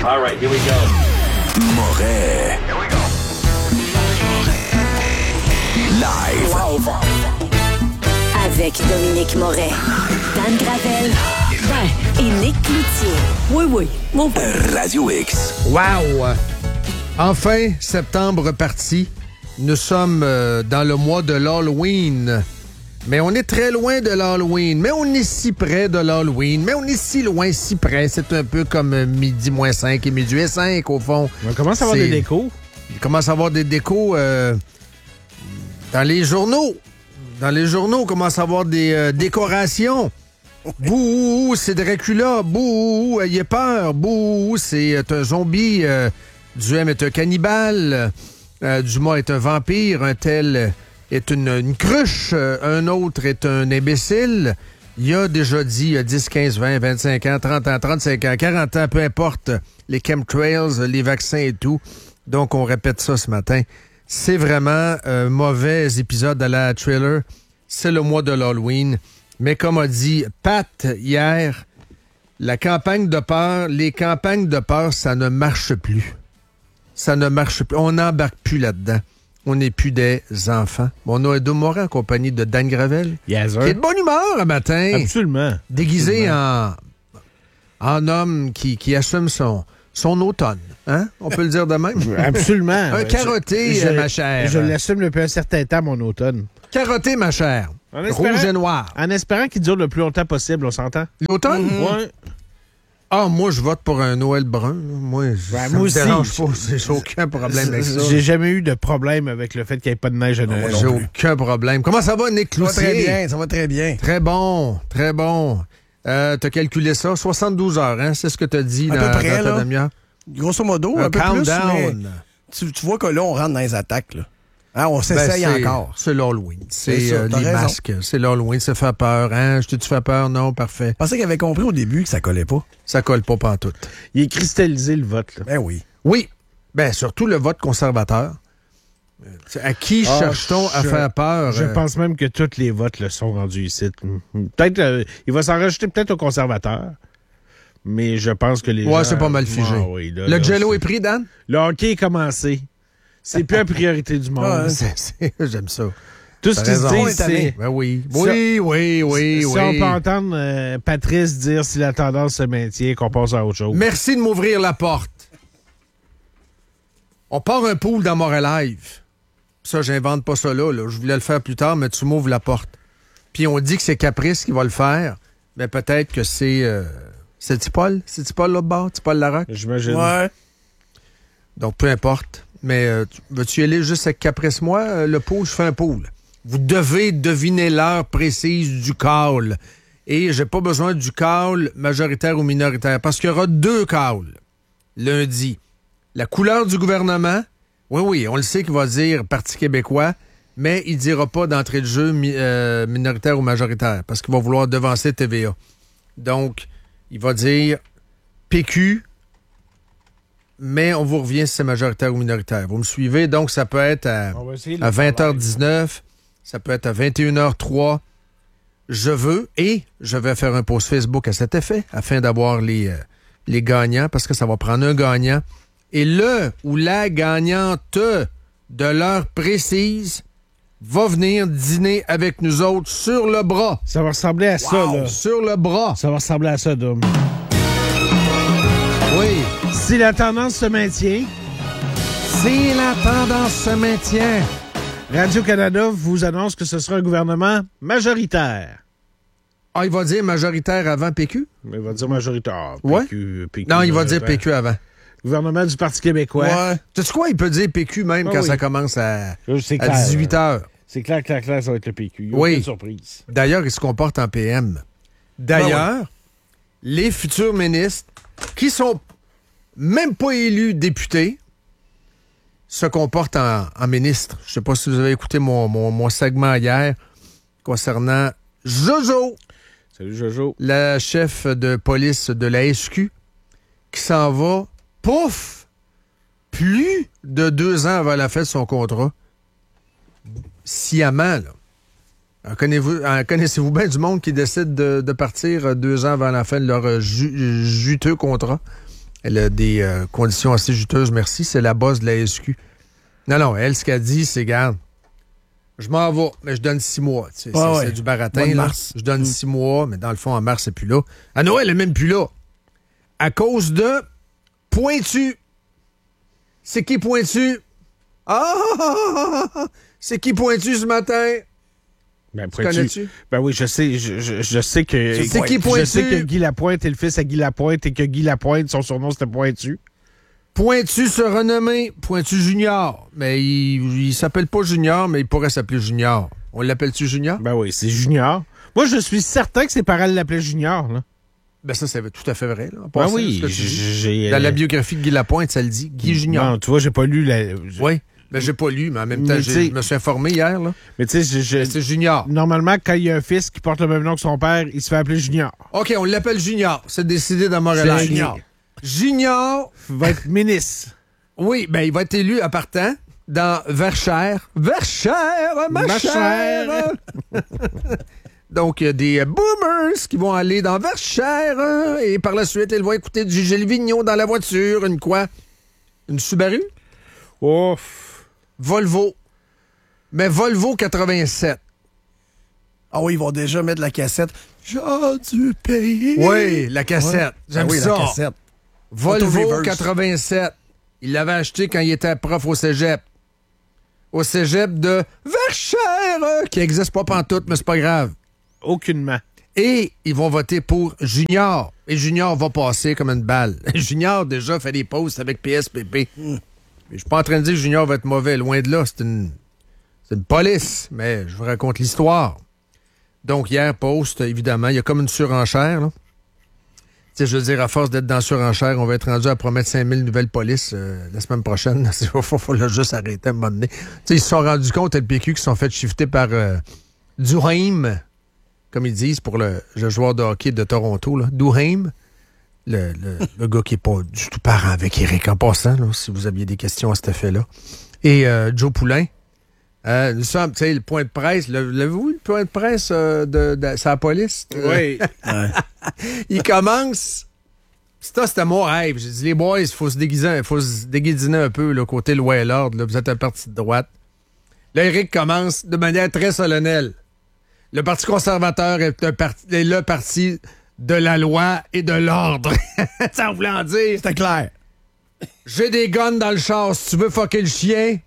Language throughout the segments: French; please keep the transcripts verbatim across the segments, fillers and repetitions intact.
All right, here we go. Moret. Here we go. Live. Live. Avec Dominique Moret, Dan Gravel et Nick Cloutier. Oui, oui. Mon Radio X. Wow! Enfin, septembre parti. Nous sommes euh, dans le mois de l'Halloween. Mais on est très loin de l'Halloween. Mais on est si près de l'Halloween. Mais on est si loin, si près. C'est un peu comme euh, midi moins cinq et midi et cinq, au fond. On commence à avoir C'est... des décos. Il commence à avoir des décos euh, dans les journaux. Dans les journaux, on commence à avoir des euh, décorations. Bouh, c'est Dracula. Bouh, ayez peur. Bouh, c'est un zombie. Euh, Duhem est un cannibale. Euh, Dumas est un vampire. Un tel est une, une cruche. Euh, un autre est un imbécile. Il a déjà dit, il y a dix, quinze, vingt, vingt-cinq ans, trente ans, trente-cinq ans, quarante ans, peu importe, les chemtrails, les vaccins et tout. Donc, on répète ça ce matin. C'est vraiment un mauvais épisode à la Thriller. C'est le mois de l'Halloween. Mais comme a dit Pat hier, la campagne de peur, les campagnes de peur, ça ne marche plus. Ça ne marche plus. On n'embarque plus là-dedans. On n'est plus des enfants. Bon, on a Edo Morin en compagnie de Dan Gravel. Yes, sir. Qui est de bonne humeur un matin. Absolument. Déguisé Absolument. en, en homme qui, qui assume son, son automne. Hein? On peut le dire de même? Absolument. Un carotté, je, ma chère. Je l'assume depuis un certain temps, mon automne. Carotté, ma chère. En espérant- Rouge et noir. En espérant qu'il dure le plus longtemps possible, on s'entend? L'automne? Ouais. Ah, moi, je vote pour un Noël brun. Moi, je- Ouais, ça moi me aussi. dérange pas. J'ai aucun problème avec ça. J'ai jamais eu de problème avec le fait qu'il n'y ait pas de neige à Noël. J'ai aucun problème. Comment ça va, Nick Ça va Cloutier? très bien, ça va très bien. Très bon, très bon. Euh, t'as calculé ça? soixante-douze heures, hein? C'est ce que t'as dit À dans, peu près, dans ta là. demi-heure. Grosso modo, Un un peu plus, mais countdown. tu, tu vois que là, on rentre dans les attaques. Là. Hein, on s'essaye Ben, c'est- encore. C'est l'Halloween. C'est, C'est ça, euh, t'as les raison. masques. C'est l'Halloween. Ça fait peur. Hein? Je t'ai-tu fait peur? Non, parfait. Je pensais qu'il avait compris au début que ça collait pas. Ça colle pas pantoute. Il est cristallisé, le vote. Là. Ben oui. Oui. Ben, surtout le vote conservateur. Euh, À qui Ah, cherche-t-on à je- faire peur? Je euh, pense même que tous les votes le sont rendus ici. Peut-être, euh, il va s'en rajouter peut-être aux conservateurs. Mais je pense que les Ouais, gens... c'est pas mal figé. Ah oui, là, le là, jello c'est- est pris, Dan? Le hockey est commencé. C'est plus la priorité du monde. Ah, hein. C'est- c'est- J'aime ça. Tout ce T'as qu'ils se raison. disent, On est tanné. c'est... Ben oui. Ça- Oui, oui, oui, si oui. on peut entendre euh, Patrice dire si la tendance se maintient, qu'on passe à autre chose. Merci de m'ouvrir la porte. On part un pool dans Montréal Live. Ça, j'invente pas ça là, là. Je voulais le faire plus tard, mais tu m'ouvres la porte. Puis on dit que c'est Caprice qui va le faire. Mais peut-être que c'est... Euh, c'est Tipol? C'est Tipol l'autre bord? Tipol Larocque? J'imagine. Ouais. Donc, peu importe. Mais euh, tu- veux-tu y aller juste avec Caprice, moi? Euh, le pool, je fais un pool. Vous devez deviner l'heure précise du call. Et j'ai pas besoin du call majoritaire ou minoritaire, parce qu'il y aura deux calls lundi. La couleur du gouvernement, oui, oui, on le sait qu'il va dire Parti québécois, mais il dira pas d'entrée de jeu mi- euh, minoritaire ou majoritaire, parce qu'il va vouloir devancer T V A. Donc, il va dire P Q, mais on vous revient si c'est majoritaire ou minoritaire. Vous me suivez? Donc, ça peut être à, On va essayer de à le faire vingt heures dix-neuf, ça peut être à vingt et une heures trois. Je veux, et je vais faire un post Facebook à cet effet, afin d'avoir les, euh, les gagnants, parce que ça va prendre un gagnant. Et le ou la gagnante de l'heure précise va venir dîner avec nous autres sur le bras. Ça va ressembler à ça, là. Sur le bras. Ça va ressembler à ça, Dom. Oui. Si la tendance se maintient, Si la tendance se maintient. Radio-Canada vous annonce que ce sera un gouvernement majoritaire. Ah, il va dire majoritaire avant P Q? Il va dire majoritaire. Ah, Ouais. P Q, P Q, Non, il va dire ben, P Q avant. Gouvernement du Parti québécois. Ouais. Tu sais quoi? Il peut dire P Q même Ah quand oui. ça commence à, Là, c'est à clair, dix-huit heures. C'est clair, clair, clair, ça va être le P Q. Il y a Oui. aucune surprise. D'ailleurs, il se comporte en P M. D'ailleurs, les futurs ministres qui sont même pas élus députés se comportent en, en ministres. Je sais pas si vous avez écouté mon, mon, mon segment hier concernant Jojo, Salut, Jojo. la chef de police de la S Q, qui s'en va, pouf, plus de deux ans avant la fin de son contrat. Sciemment, là. En connaissez-vous, en connaissez-vous bien du monde qui décide de, de partir deux ans avant la fin de leur ju- juteux contrat? Elle a des euh, conditions assez juteuses, merci. C'est la boss de la S Q. Non, non, elle, ce qu'elle dit, c'est, garde, je m'en vais, mais je donne six mois. Tu sais, ouais, c'est, ouais. c'est du baratin. Mois de Là. mars. Je donne six mois, mais dans le fond, en mars, c'est plus là. À Noël, elle est même plus là. À cause de Pointu. C'est qui Pointu? Ah! C'est qui Pointu ce matin? Ben, Tu connais-tu? Ben oui, je sais, je, je, je sais que. C'est qui Pointu? Je sais que Guy Lapointe est le fils à Guy Lapointe et que Guy Lapointe, son surnom, c'était Pointu. Pointu se renommé Pointu Junior. Mais il, il s'appelle pas Junior, mais il pourrait s'appeler Junior. On l'appelle-tu Junior? Ben oui, c'est Junior. Moi, je suis certain que ses parents l'appelaient Junior, là. Ben ça, c'est tout à fait vrai. Là, en Ben passant, oui, ce que tu dis. j'ai. Dans la biographie de Guy Lapointe, ça le dit. Guy Junior. Non, tu vois, j'ai pas lu la. Oui, mais j'ai pas lu, mais en même temps, Mais j'ai- t'sais- je me suis informé hier. Là. Mais tu sais, je- je- C'est Junior. normalement, quand il y a un fils qui porte le même nom que son père, il se fait appeler Junior. OK, on l'appelle Junior. C'est décidé dans Montréal. C'est Junior. Junior, Il va être ministre. oui, ben il va être élu à partant dans Verchères. Verchères, ma, Ma chère. chère. Donc, il y a des boomers qui vont aller dans Verchères hein, et par la suite, ils vont écouter du Gilles Vigneault dans la voiture. Une quoi? Une Subaru? Ouf. Volvo. Mais Volvo quatre-vingt-sept. Ah oui, ils vont déjà mettre la cassette. J'ai dû payer. Oui, la cassette. Ouais. J'aime Ah oui, ça. la cassette. Volvo Auto-reverse. quatre-vingt-sept. Il l'avait acheté quand il était prof au cégep. Au cégep de Verchères, qui n'existe pas pantoute, mais c'est pas grave. Aucunement. Et ils vont voter pour Junior. Et Junior va passer comme une balle. Junior, déjà, fait des posts avec P S P P. Mais je suis pas en train de dire que Junior va être mauvais. Loin de là, c'est une, c'est une police. Mais je vous raconte l'histoire. Donc, hier, post, évidemment, il y a comme une surenchère, là. Tu sais, je veux dire, à force d'être dans la surenchère, on va être rendu à promettre cinq mille nouvelles polices euh, la semaine prochaine. Il faut, faut, faut là, juste arrêter à un moment donné. Tu sais, ils se sont rendus compte, L P Q, qu'ils se sont fait shifter par euh, Duhaime, comme ils disent pour le, le joueur de hockey de Toronto, là. Duhaime, le, le, le gars qui n'est pas du tout parent avec Eric en passant, là, si vous aviez des questions à cet effet-là. Et euh, Joe Poulain. Euh, nous sommes, tu sais, le point de presse. Le, l'avez-vous, le point de presse euh, de, de, de sa police? Oui. Il commence. Ça, c'était mon rêve. J'ai dit, les boys, il faut se déguiser, faut se déguisiner un peu, le côté loi et l'ordre. Là. Vous êtes un parti de droite. Là, Éric commence de manière très solennelle. Le Parti conservateur est, un parti, est le parti de la loi et de l'ordre. Ça voulant dire, C'était clair. j'ai des guns dans le char. Si tu veux fucker le chien,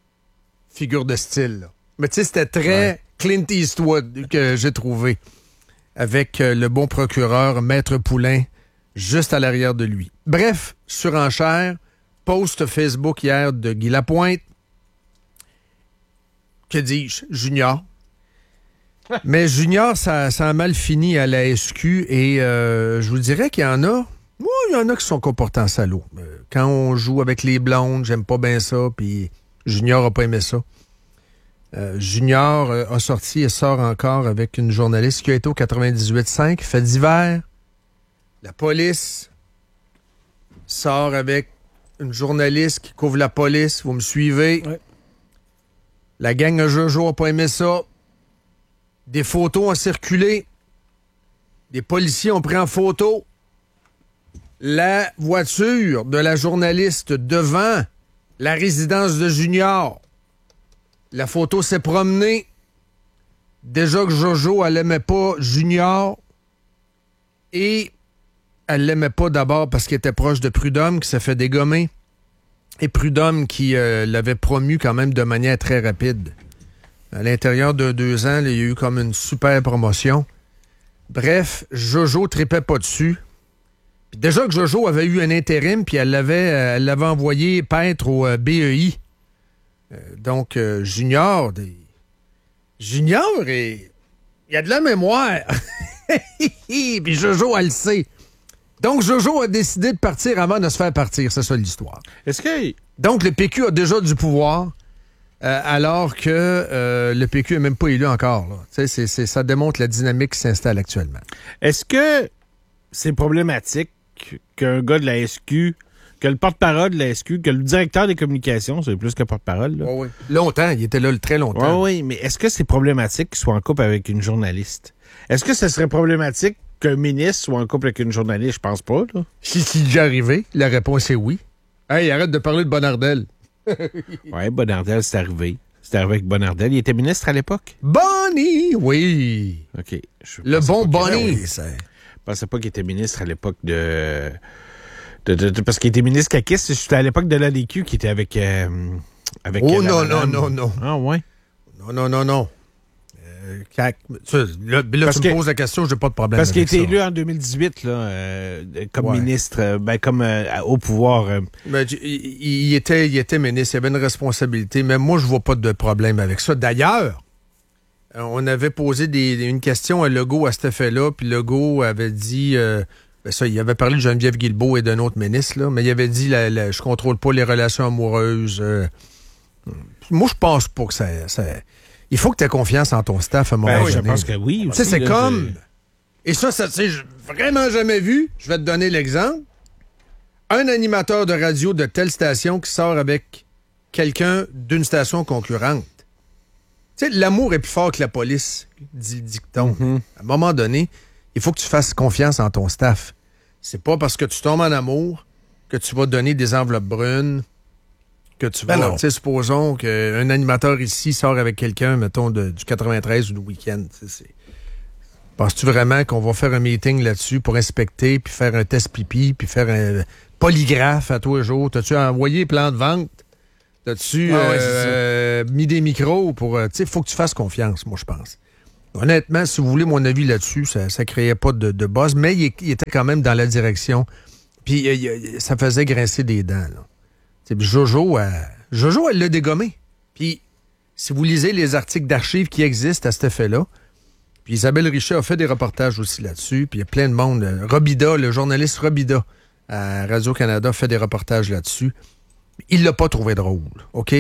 figure de style. Là. Mais tu sais, c'était très ouais. Clint Eastwood que j'ai trouvé. Avec euh, le bon procureur, Maître Poulain, juste à l'arrière de lui. Bref, surenchère, post Facebook hier de Guy Lapointe. Que dis-je? Junior. Mais Junior, ça, ça a mal fini à la S Q et euh, je vous dirais qu'il y en a. Moi, il y en a qui sont comportés en salaud. Euh, quand on joue avec les blondes, j'aime pas bien ça, puis Junior a pas aimé ça. Euh, Junior euh, a sorti et sort encore avec une journaliste qui a été au quatre-vingt-dix-huit cinq, fait d'hiver. La police sort avec une journaliste qui couvre la police. Vous me suivez? Ouais. La gang de Jojo a pas aimé ça. Des photos ont circulé. Des policiers ont pris en photo la voiture de la journaliste devant la résidence de Junior. La photo s'est promenée. Déjà que Jojo, elle aimait pas Junior. Et elle l'aimait pas d'abord parce qu'il était proche de Prud'homme, qui s'est fait dégommer. Et Prud'homme qui euh, l'avait promu quand même de manière très rapide. À l'intérieur de deux ans, là, il y a eu comme une super promotion. Bref, Jojo tripait pas dessus. Puis déjà que Jojo avait eu un intérim, puis elle l'avait, euh, elle l'avait envoyé paître au euh, B E I. Euh, donc, euh, Junior, des... Junior, et... il y a de la mémoire. Puis Jojo, elle le sait. Donc, Jojo a décidé de partir avant de se faire partir. C'est ça l'histoire. Est-ce que... Donc, le P Q a déjà du pouvoir, euh, alors que euh, le P Q n'est même pas élu encore. Là. C'est, c'est, ça démontre la dynamique qui s'installe actuellement. Est-ce que c'est problématique qu'un gars de la S Q, que le porte-parole de la S Q, que le directeur des communications, c'est plus que porte-parole, là? Oui, oui. Longtemps, il était là très longtemps. Oui, oui, mais est-ce que c'est problématique qu'il soit en couple avec une journaliste? Est-ce que ce serait problématique qu'un ministre soit en couple avec une journaliste, je pense pas, là. Si c'est déjà arrivé, la réponse est oui. Hey, arrête de parler de Bonardel. Oui, Bonardel, c'est arrivé. C'est arrivé avec Bonardel. Il était ministre à l'époque? Bonnie, oui. OK. Je Le pensais bon pas qu'il- Bonnie. Oui, c'est... Je pensais pas qu'il était ministre à l'époque de... de, de, de- parce qu'il était ministre caquiste. C'était à l'époque de l'A D Q qui était avec... euh, avec Oh la non, madame. non, non, non. Ah, ouais. Non, non, non, non. Euh, cac- ça, là, là, Parce tu me que- poses la question, j'ai pas de problème Parce qu'il a avec été ça. élu en deux mille dix-huit, là, euh, comme Ouais. ministre, euh, ben, comme euh, au pouvoir. euh. Mais j- il, il était, il était ministre, il avait une responsabilité, mais moi, je vois pas de problème avec ça. D'ailleurs, euh, on avait posé des, une question à Legault à cet effet-là, puis Legault avait dit... euh, ben ça, il avait parlé de Geneviève Guilbeault et d'un autre ministre, là, mais il avait dit la, la- je contrôle pas les relations amoureuses. euh. Moi, je pense pas que ça... ça- il faut que tu aies confiance en ton staff à un moment Ben, je donné. pense que oui. Tu sais, aussi, c'est là, comme... je- Et ça, ça, tu sais, j'ai vraiment jamais vu. Je vais te donner l'exemple. Un animateur de radio de telle station qui sort avec quelqu'un d'une station concurrente. Tu sais, l'amour est plus fort que la police, dit le dicton. Mm-hmm. À un moment donné, il faut que tu fasses confiance en ton staff. C'est pas parce que tu tombes en amour que tu vas donner des enveloppes brunes, que tu vas... Ben non. Tu sais, supposons qu'un animateur ici sort avec quelqu'un, mettons, de- du quatre-vingt-treize ou du week-end. Tu sais, c'est... Penses-tu vraiment qu'on va faire un meeting là-dessus pour inspecter, puis faire un test pipi, puis faire un polygraphe à tous les jours? T'as-tu envoyé plan de vente? T'as-tu Ah ouais, euh, mis des micros pour... euh, tu sais, il faut que tu fasses confiance, moi, je pense. Honnêtement, si vous voulez mon avis là-dessus, ça ne créait pas de, de buzz, mais il, il était quand même dans la direction. Puis euh, il- ça faisait grincer des dents, là. T'sais, puis Jojo, euh, Jojo, elle l'a dégommé. Puis si vous lisez les articles d'archives qui existent à cet effet-là, puis Isabelle Richet a fait des reportages aussi là-dessus. Puis il y a plein de monde. Euh, Robida, le journaliste Robida à Radio-Canada fait des reportages là-dessus. Il l'a pas trouvé drôle, OK?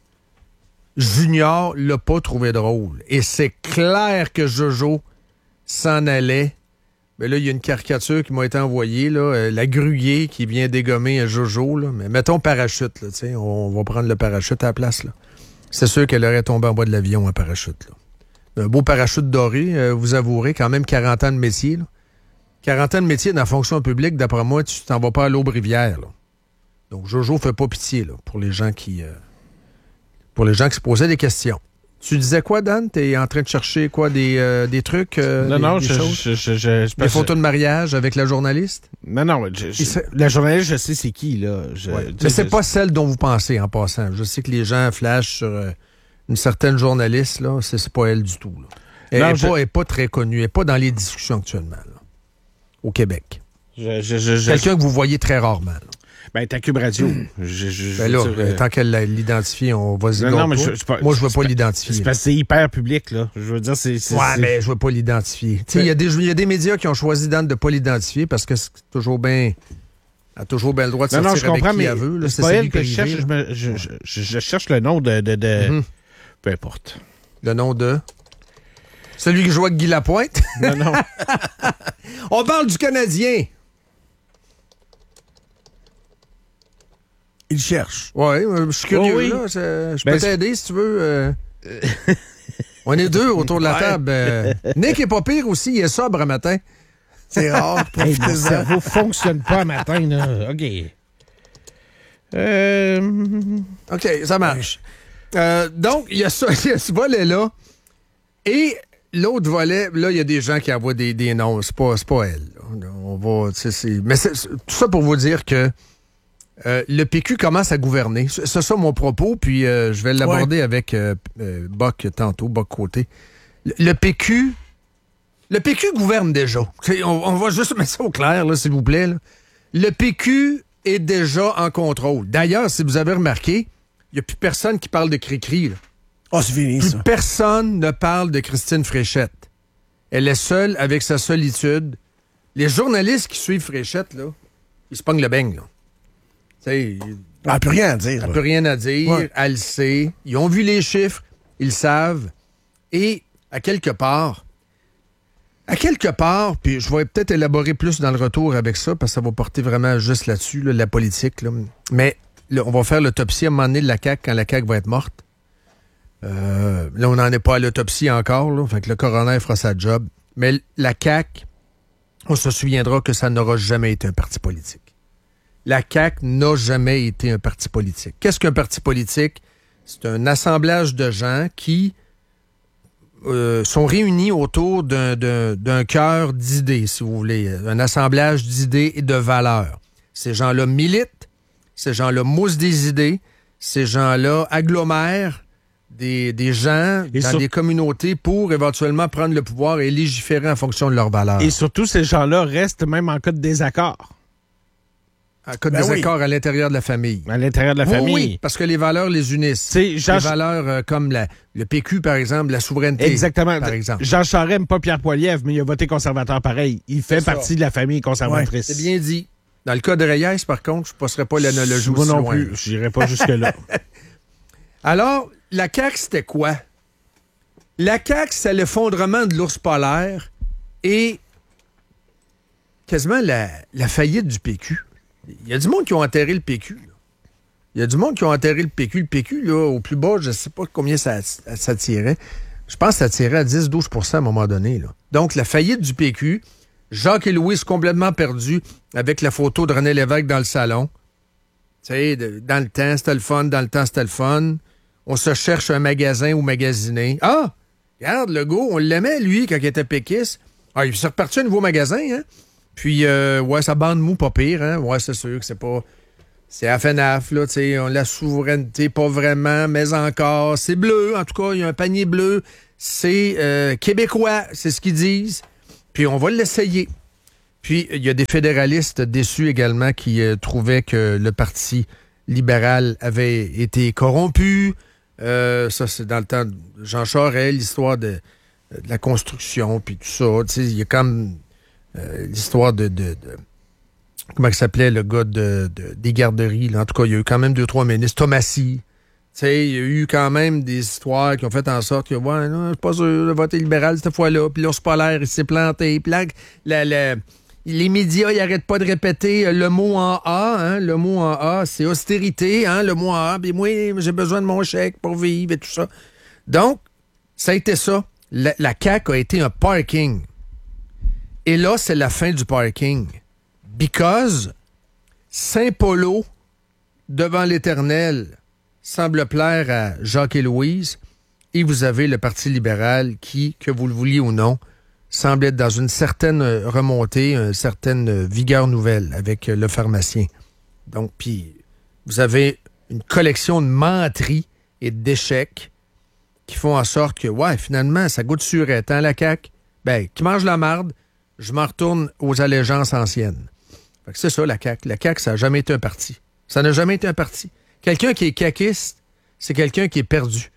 Junior l'a pas trouvé drôle. Et c'est clair que Jojo s'en allait. Mais là, il y a une caricature qui m'a été envoyée, là, euh, la gruyère qui vient dégommer un Jojo. Là. Mais mettons parachute, là, t'sais, on va prendre le parachute à la place. Là. C'est sûr qu'elle aurait tombé en bas de l'avion, un parachute. Là. Un beau parachute doré, euh, vous avouerez, quand même quarante ans de métier. Là. quarante ans de métier dans la fonction publique, d'après moi, tu t'en vas pas à l'Aube-Rivière. Là. Donc, Jojo fait pas pitié là, pour les gens qui euh, pour les gens qui se posaient des questions. Tu disais quoi, Dan? T'es en train de chercher quoi, des, euh, des trucs? euh, Non, des, non, des je, choses? je, je, je, je- Des photos de mariage avec la journaliste? Non, non, je- je- Il se- la journaliste, je sais c'est qui, là. Je, Ouais. tu sais, Mais c'est je- pas celle dont vous pensez en passant. Je sais que les gens flashent sur euh, une certaine journaliste, là. C'est, c'est pas elle du tout. Là. Elle Non, n'est je- pas, elle est pas très connue. Elle n'est pas dans les discussions actuellement, là, au Québec. je, je, je, je- Quelqu'un que vous voyez très rarement. Là. Ben, t'as Cube Radio. Je, je, Ben je là, veux dire, euh, euh, tant qu'elle l'a- l'identifie, on va se non, dire. non, mais je- je pas- Moi, je veux c'est pas pas- l'identifier. c'est parce que c'est hyper public, là. Je veux dire, c'est... c'est- Ouais, c'est- mais je veux pas l'identifier. Tu sais, il y a des- il y a des médias qui ont choisi Dan de pas l'identifier parce que c'est toujours bien... Elle a toujours bien le droit de Non, sortir non, je avec comprends, qui mais elle veut. Là, c'est pas sa elle vie que je privée, cherche. là. Je, me- je, je, je cherche le nom de... de, de- Mhm. Peu importe. Le nom de... Celui qui joue avec Guy Lapointe. Non, non. On parle du Canadien. Il cherche. Oui, je suis curieux. Oh oui. Là. Je, je Ben, peux t'aider si tu veux. euh. On est deux autour de la Ouais. table. euh. Nick est pas pire aussi. Il est sobre un matin. C'est rare. Hey, mon Profitez-en. cerveau fonctionne pas matin, là. OK. Euh... OK, ça marche. Euh, donc, il y a ça, il y a ce volet-là. Et l'autre volet, là, il y a des gens qui envoient des, des noms. C'est pas, c'est pas elle. là. On va, tu sais, c'est- mais c'est, c'est- tout ça pour vous dire que euh, le P Q commence à gouverner. C'est c'est ça mon propos, puis euh, je vais l'aborder avec euh, euh, Boc tantôt, Boc Côté. Le, le P Q... Le P Q gouverne déjà. C'est- On, on va juste mettre ça au clair, là, s'il vous plaît. là. Le P Q est déjà en contrôle. D'ailleurs, si vous avez remarqué, il n'y a plus personne qui parle de Cricri. là. Ah, c'est fini, Plus ça. personne ne parle de Christine Fréchette. Elle est seule avec sa solitude. Les journalistes qui suivent Fréchette, là, ils se pognent le beigne. Là. Tu sais, Elle n'a plus rien à dire. elle là. peut rien à dire, Ouais. elle le sait. Ils ont vu les chiffres, ils le savent. Et à quelque part, à quelque part, puis je vais peut-être élaborer plus dans le retour avec ça, parce que ça va porter vraiment juste là-dessus, là, la politique. Là. Mais là, on va faire l'autopsie à un moment donné de la C A Q quand la C A Q va être morte. Euh, là, on n'en est pas à l'autopsie encore, là, fait que le coroner fera sa job. Mais la C A Q on se souviendra que ça n'aura jamais été un parti politique. La C A Q n'a jamais été un parti politique. Qu'est-ce qu'un parti politique? C'est un assemblage de gens qui euh, sont réunis autour d'un, d'un, d'un cœur d'idées, si vous voulez, un assemblage d'idées et de valeurs. Ces gens-là militent, ces gens-là moussent des idées, ces gens-là agglomèrent des, des gens et dans sur... des communautés pour éventuellement prendre le pouvoir et légiférer en fonction de leurs valeurs. Et surtout, ces gens-là restent même en cas de désaccord. En cas de Ben désaccord oui. à l'intérieur de la famille. À l'intérieur de la Oui, famille. oui, parce que les valeurs les unissent. C'est Jean... Les valeurs euh, comme la, le P Q, par exemple, la souveraineté. Exactement. Par exemple. Jean Charest n'aime pas Pierre Poilievre, mais il a voté conservateur pareil. Il fait C'est partie ça. de la famille conservatrice. Ouais, c'est bien dit. Dans le cas de Reyes, par contre, je ne passerai pas l'analogie Moi aussi non loin. plus. Je n'irai pas jusque-là. Alors, la C A Q, c'était quoi? La C A Q, c'est l'effondrement de l'ours polaire et quasiment la, la faillite du P Q. Il y a du monde qui ont enterré le P Q. Là. Il y a du monde qui ont enterré le P Q. Le P Q, là, au plus bas, je ne sais pas combien ça, ça tirait. Je pense que ça tirait à dix à douze pour cent à un moment donné. Là. Donc, la faillite du P Q, Jacques et Louis complètement perdus avec la photo de René Lévesque dans le salon. Tu sais, de- dans le temps, c'était le fun. Dans le temps, c'était le fun. On se cherche un magasin ou magasiner. Ah! Regarde, le gars, on l'aimait, lui, quand il était péquiste. Ah, il s'est reparti à un nouveau magasin, hein? Puis, euh, ouais, sa bande mou, pas pire, hein? Ouais, c'est sûr que c'est pas... C'est à FNAF, là, tu sais, on la souveraineté, pas vraiment, mais encore. C'est bleu, en tout cas, il y a un panier bleu. C'est euh, québécois, c'est ce qu'ils disent. Puis, on va l'essayer. Puis, il y a des fédéralistes déçus également qui euh, trouvaient que le Parti libéral avait été corrompu. Euh, ça, c'est dans le temps de Jean Charest, l'histoire de, de la construction, puis tout ça. Tu sais, il y a comme euh, l'histoire de, de, de... Comment il s'appelait, le gars de, de, des garderies. Là. En tout cas, il y a eu quand même deux, trois ministres. Thomasy. Tu sais, il y a eu quand même des histoires qui ont fait en sorte que, ouais, non, je suis pas sûr de voter libéral cette fois-là. Puis l'ours polaire, il s'est planté. Puis là, la, la, les médias, ils n'arrêtent pas de répéter le mot en A. Hein, le mot en A, c'est austérité. Hein, le mot en A. Puis moi, j'ai besoin de mon chèque pour vivre et tout ça. Donc, ça a été ça. La, la C A Q a été un parking. Et là, c'est la fin du parking. Because Saint-Polo, devant l'Éternel, semble plaire à Jacques et Louise, et vous avez le Parti libéral qui, que vous le vouliez ou non, semble être dans une certaine remontée, une certaine vigueur nouvelle avec le pharmacien. Donc, puis, vous avez une collection de menteries et d'échecs qui font en sorte que, ouais, finalement, ça goûte surette, hein, la C A Q? Ben, qui mange la marde, je m'en retourne aux allégeances anciennes. Fait que c'est ça, la C A Q. La C A Q, ça n'a jamais été un parti. Ça n'a jamais été un parti. Quelqu'un qui est caquiste, c'est quelqu'un qui est perdu.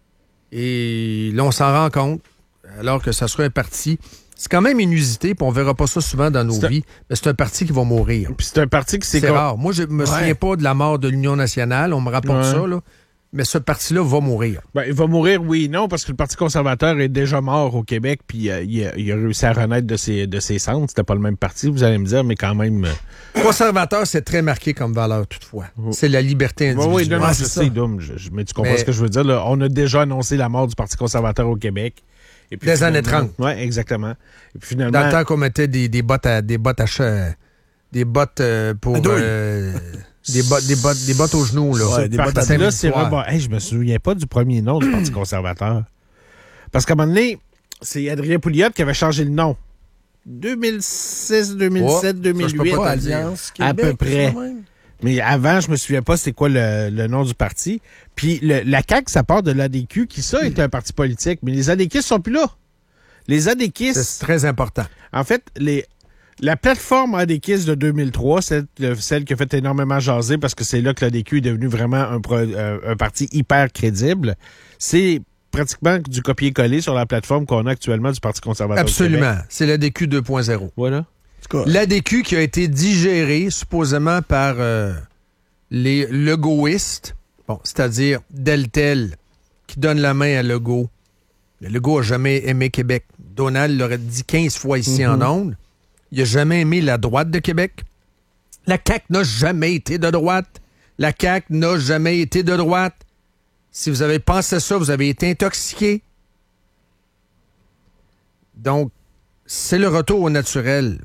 Et là, on s'en rend compte, alors que ça serait un parti. C'est quand même inusité, puis on verra pas ça souvent dans nos C'est un- vies, mais c'est un parti qui va mourir. Puis c'est un parti qui s'est... C'est con- rare. Moi, je me Ouais. souviens pas de la mort de l'Union nationale. On me rapporte Ouais. ça, là. Mais ce parti-là va mourir. Ben, il va mourir, oui, non, parce que le Parti conservateur est déjà mort au Québec, puis euh, il, a, il a réussi à renaître de ses, de ses cendres. C'était pas le même parti, vous allez me dire, mais quand même... euh, Conservateur, c'est très marqué comme valeur, toutefois. C'est la liberté Oui, individuelle. oui, non, non, Ouais, je c'est sais, ça. Dom, je- je- mais tu comprends Mais- ce que je veux dire. Là. On a déjà annoncé la mort du Parti conservateur au Québec. Et puis, Des années finalement- trente. Oui, exactement. Et puis finalement... Dans le temps qu'on mettait des, des bottes à des bottes à cha- des bottes euh, pour À douille. euh, des bottes des bottes des bottes aux genoux là. Ouais, Ce des bottes à parti-là, samedi c'est soir. vraiment... Hey, je me souviens pas du premier nom du Parti conservateur. Parce qu'à un moment donné, c'est Adrien Pouliot qui avait changé le nom. deux mille six, deux mille sept, Oh, deux mille huit. ça, je peux pas Alliance À Québec, peu près. ça, même. Mais avant, je me souviens pas c'est quoi le, le nom du parti. Puis le- la C A Q, ça part de l'A D Q, qui ça est un parti politique. Mais les adéquistes sont plus là. Les adéquistes... C'est très important. En fait, les, la plateforme A D Q I S de deux mille trois, celle, celle qui a fait énormément jaser parce que c'est là que l'A D Q est devenu vraiment un, pro- euh, un parti hyper crédible, c'est pratiquement du copier-coller sur la plateforme qu'on a actuellement du Parti conservateur du Québec. Absolument. C'est l'A D Q deux point zéro. Voilà. En tout cas, L'A D Q qui a été digéré supposément par euh, les legaultistes, bon, c'est-à-dire Deltel qui donne la main à Legault. Le Legault n'a jamais aimé Québec. Donald l'aurait dit quinze fois ici Mm-hmm. en ondes. Il n'a jamais aimé la droite de Québec. La C A Q n'a jamais été de droite. La C A Q n'a jamais été de droite. Si vous avez pensé ça, vous avez été intoxiqué. Donc, c'est le retour au naturel.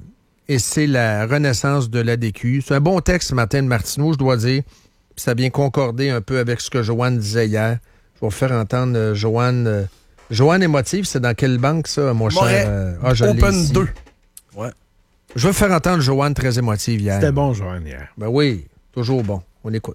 et c'est la renaissance de l'A D Q. C'est un bon texte ce matin de Martineau, je dois dire. Puis ça vient concorder un peu avec ce que Joanne disait hier. Je vais vous faire entendre euh, Joanne. Euh, Joanne émotive, c'est dans quelle banque, ça, mon Moret, cher? Euh, ah, je l'ai Open ici. deux. Ouais. Je vais vous faire entendre Joanne très émotive hier. C'était bon, Joanne, hier. Ben oui, toujours bon. On écoute.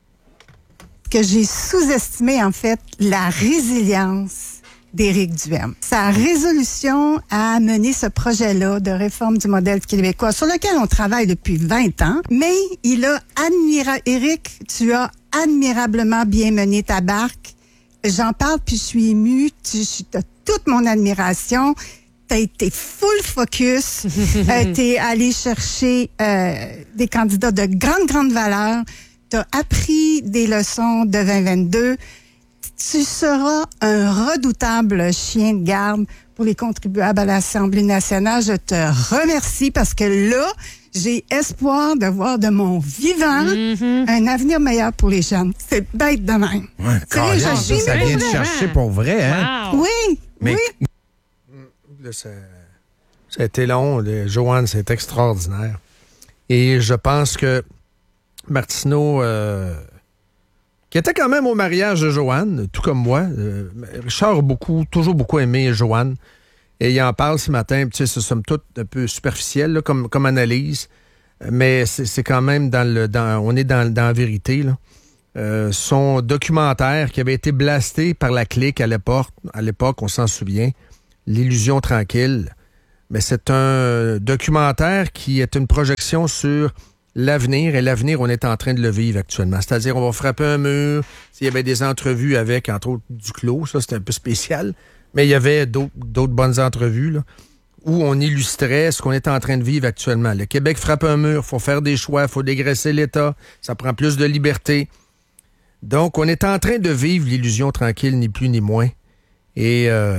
Que j'ai sous-estimé, en fait, la résilience d'Éric Duhem. Sa résolution à mener ce projet-là de réforme du modèle québécois, sur lequel on travaille depuis vingt ans, mais il a admirablement... Éric, tu as admirablement bien mené ta barque. J'en parle, puis je suis émue. Tu as toute mon admiration. Tu as été full focus. euh, tu es allé chercher euh, des candidats de grande, grande valeur. Tu as appris des leçons de vingt vingt-deux. Tu seras un redoutable chien de garde pour les contribuables à l'Assemblée nationale. Je te remercie parce que là, j'ai espoir de voir de mon vivant mm-hmm. un avenir meilleur pour les jeunes. C'est bête de même. Ouais, Sérieux, je suis ça vient de chercher pour vrai, hein? Oui, Mais... oui. Là, ça, ça a été long. Le, Joanne, c'est extraordinaire. Et je pense que Martineau, euh, qui était quand même au mariage de Joanne, tout comme moi, euh, Richard a beaucoup, toujours beaucoup aimé Joanne. Et il en parle ce matin, tu sais, c'est somme toute un peu superficiel là, comme, comme analyse, mais c'est, c'est quand même dans le... Dans, on est dans, dans la vérité, là. Euh, son documentaire qui avait été blasté par la clique à l'époque, à l'époque, on s'en souvient, L'illusion tranquille, mais c'est un documentaire qui est une projection sur l'avenir, et l'avenir, on est en train de le vivre actuellement. C'est-à-dire, on va frapper un mur. Il y avait des entrevues avec, entre autres, Duclos, ça, c'était un peu spécial. Mais il y avait d'autres, d'autres bonnes entrevues là, où on illustrait ce qu'on est en train de vivre actuellement. Le Québec frappe un mur, il faut faire des choix, il faut dégraisser l'État, ça prend plus de liberté. Donc, on est en train de vivre l'illusion tranquille, ni plus ni moins. Et euh,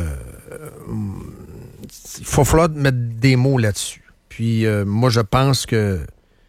il faut falloir mettre des mots là-dessus. Puis, euh, moi, je pense que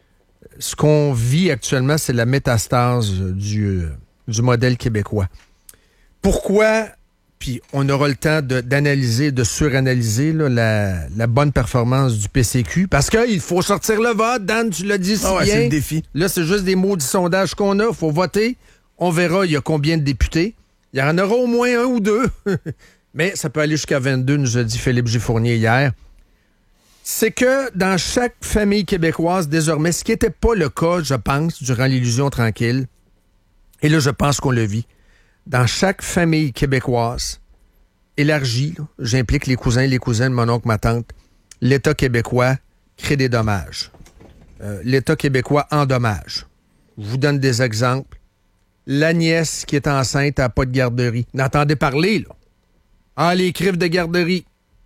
ce qu'on vit actuellement, c'est la métastase du, du modèle québécois. Pourquoi... Puis on aura le temps de, d'analyser, de suranalyser là, la, la bonne performance du P C Q. Parce qu'il faut sortir le vote. Dan, tu l'as dit si Ah ouais, bien. c'est le défi. Là, c'est juste des maudits sondages qu'on a. Il faut voter. On verra il y a combien de députés. Il y en aura au moins un ou deux. Mais ça peut aller jusqu'à vingt-deux, nous a dit Philippe G. Fournier hier. C'est que dans chaque famille québécoise, désormais, ce qui n'était pas le cas, je pense, durant l'illusion tranquille, et là, je pense qu'on le vit, dans chaque famille québécoise élargie, là, j'implique les cousins et les cousines, mon oncle, ma tante, l'État québécois crée des dommages. Euh, L'État québécois endommage. Je vous donne des exemples. La nièce qui est enceinte n'a pas de garderie. N'entendez parler, là. Ah, les crives de garderie.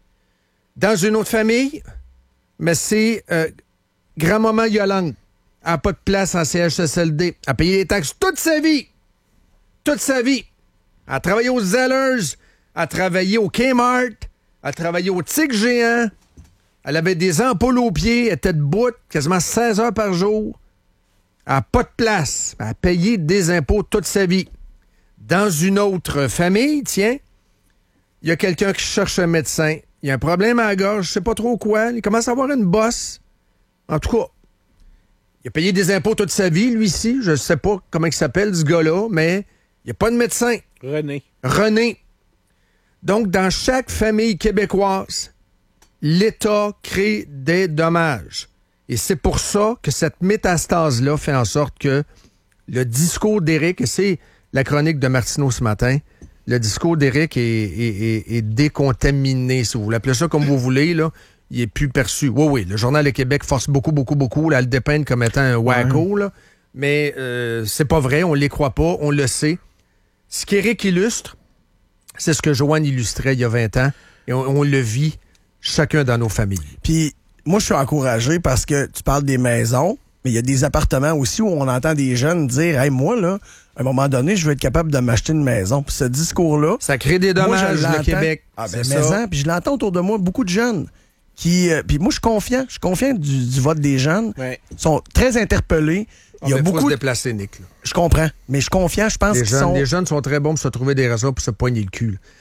Dans une autre famille, mais c'est euh, grand-maman Yolande. Elle n'a pas de place en C H S L D. Elle a payé les taxes toute sa vie. Toute sa vie. Elle a travaillé aux Zellers, elle a travaillé au Kmart, elle a travaillé au Tic Géant. Elle avait des ampoules aux pieds, elle était debout quasiment seize heures par jour. Elle n'a pas de place. Elle a payé des impôts toute sa vie. Dans une autre famille, tiens, il y a quelqu'un qui cherche un médecin. Il y a un problème à la gorge, je sais pas trop quoi. Il commence à avoir une bosse. En tout cas, il a payé des impôts toute sa vie, lui-ci. Je sais pas comment il s'appelle, ce gars-là, mais il n'y a pas de médecin. René. René. Donc, dans chaque famille québécoise, l'État crée des dommages. Et c'est pour ça que cette métastase-là fait en sorte que le discours d'Éric, et c'est la chronique de Martineau ce matin, le discours d'Éric est, est, est, est décontaminé, si vous voulez appeler ça comme vous voulez, là. Il est plus perçu. Oui, oui, le Journal de Québec force beaucoup, beaucoup, beaucoup là, à le dépeindre comme étant un wacko, là. Mais euh, c'est pas vrai, on les croit pas, on le sait. Ce qu'Éric illustre, c'est ce que Joanne illustrait il y a vingt ans, et on, on le vit chacun dans nos familles. Puis, moi, je suis encouragé parce que tu parles des maisons, mais il y a des appartements aussi où on entend des jeunes dire « Hey, moi, là, à un moment donné, je veux être capable de m'acheter une maison. » Puis ce discours-là... Ça crée des dommages, le Québec. Ah, ben, maison, puis je l'entends autour de moi, beaucoup de jeunes qui... Euh, puis moi, je suis confiant. Je suis confiant du, du vote des jeunes. Ouais. Ils sont très interpellés. Ah, il y a mais beaucoup faut se de... déplacer, Nick. Là. Je comprends, mais je suis confiant. Je pense Les qu'ils jeunes, sont... les jeunes sont très bons pour se trouver des raisons pour se poigner le cul.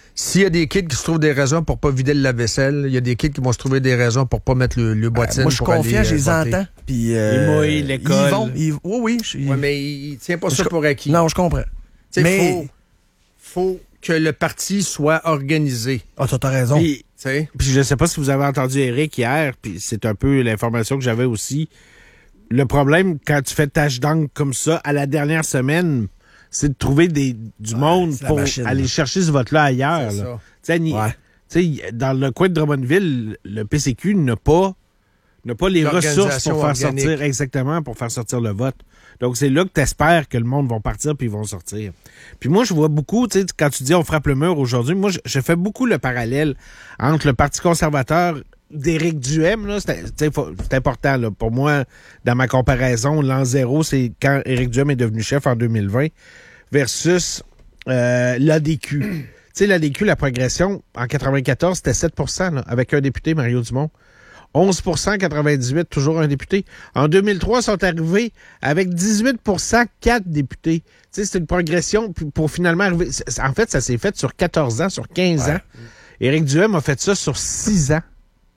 S'il y a des kids qui se trouvent des raisons pour pas vider le lave-vaisselle, il y a des kids qui vont se trouver des raisons pour pas mettre le, le boîtier. Moi, je suis confiant, je les entends. Puis, euh, les mouilles, l'école. Ils vont. Ils, oui, oui. Je, ouais, mais il tient pas ça je, pour acquis. Non, je comprends. T'sais, mais faut, faut que le parti soit organisé. Ah, oh, t'as raison. Puis, puis je sais pas si vous avez entendu Éric hier, puis c'est un peu l'information que j'avais aussi. Le problème, quand tu fais tâche d'angle comme ça, à la dernière semaine, c'est de trouver des, du ouais, monde pour machine, aller là. chercher ce vote-là ailleurs. Là. Ni, ouais. Dans le coin de Drummondville, le P C Q n'a pas, n'a pas les ressources pour faire organique. sortir exactement pour faire sortir le vote. Donc, c'est là que tu espères que le monde va partir puis ils vont sortir. Puis moi, je vois beaucoup, tu sais, quand tu dis on frappe le mur aujourd'hui, moi, je, je fais beaucoup le parallèle entre le Parti conservateur d'Éric Duhem, là, c'est, c'est important là, pour moi, dans ma comparaison, l'an zéro, c'est quand Éric Duhem est devenu chef en deux mille vingt, versus euh, l'A D Q. Tu sais, l'A D Q, la progression, en quatre-vingt-quatorze, c'était sept pour cent là, avec un député, Mario Dumont. onze pour cent en quatre-vingt-dix-huit, toujours un député. En deux mille trois, ils sont arrivés avec dix-huit pour cent, quatre députés. Tu sais, c'est une progression pour finalement arriver... En fait, ça s'est fait sur quatorze ans, sur quinze ouais. ans. Éric Duhem a fait ça sur six ans.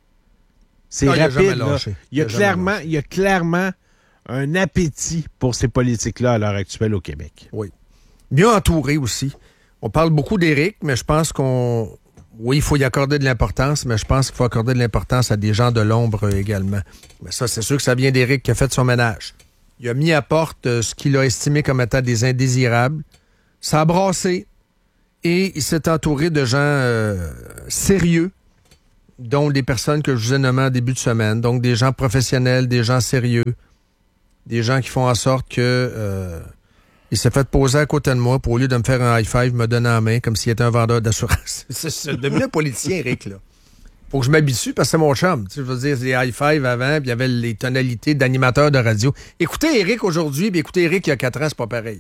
C'est non, rapide. Il, a là. il, y a il, a clairement, il y a clairement un appétit pour ces politiques-là à l'heure actuelle au Québec. Oui. Bien entouré aussi. On parle beaucoup d'Éric, mais je pense qu'on... Oui, il faut y accorder de l'importance, mais je pense qu'il faut accorder de l'importance à des gens de l'ombre également. Mais ça, c'est sûr que ça vient d'Éric qui a fait son ménage. Il a mis à porte euh, ce qu'il a estimé comme étant des indésirables. Ça a brassé. Et il s'est entouré de gens euh, sérieux, dont des personnes que je vous ai nommées en début de semaine. Donc, des gens professionnels, des gens sérieux, des gens qui font en sorte que euh, il s'est fait poser à côté de moi pour, au lieu de me faire un high-five, me donner en main comme s'il était un vendeur d'assurance. C'est, c'est devenu un politicien, Éric, là. Faut que je m'habitue parce que c'est mon chum. Tu sais, je veux dire, c'est des high-five avant, puis il y avait les tonalités d'animateur de radio. Écoutez Éric aujourd'hui, puis écoutez Éric il y a quatre ans, c'est pas pareil.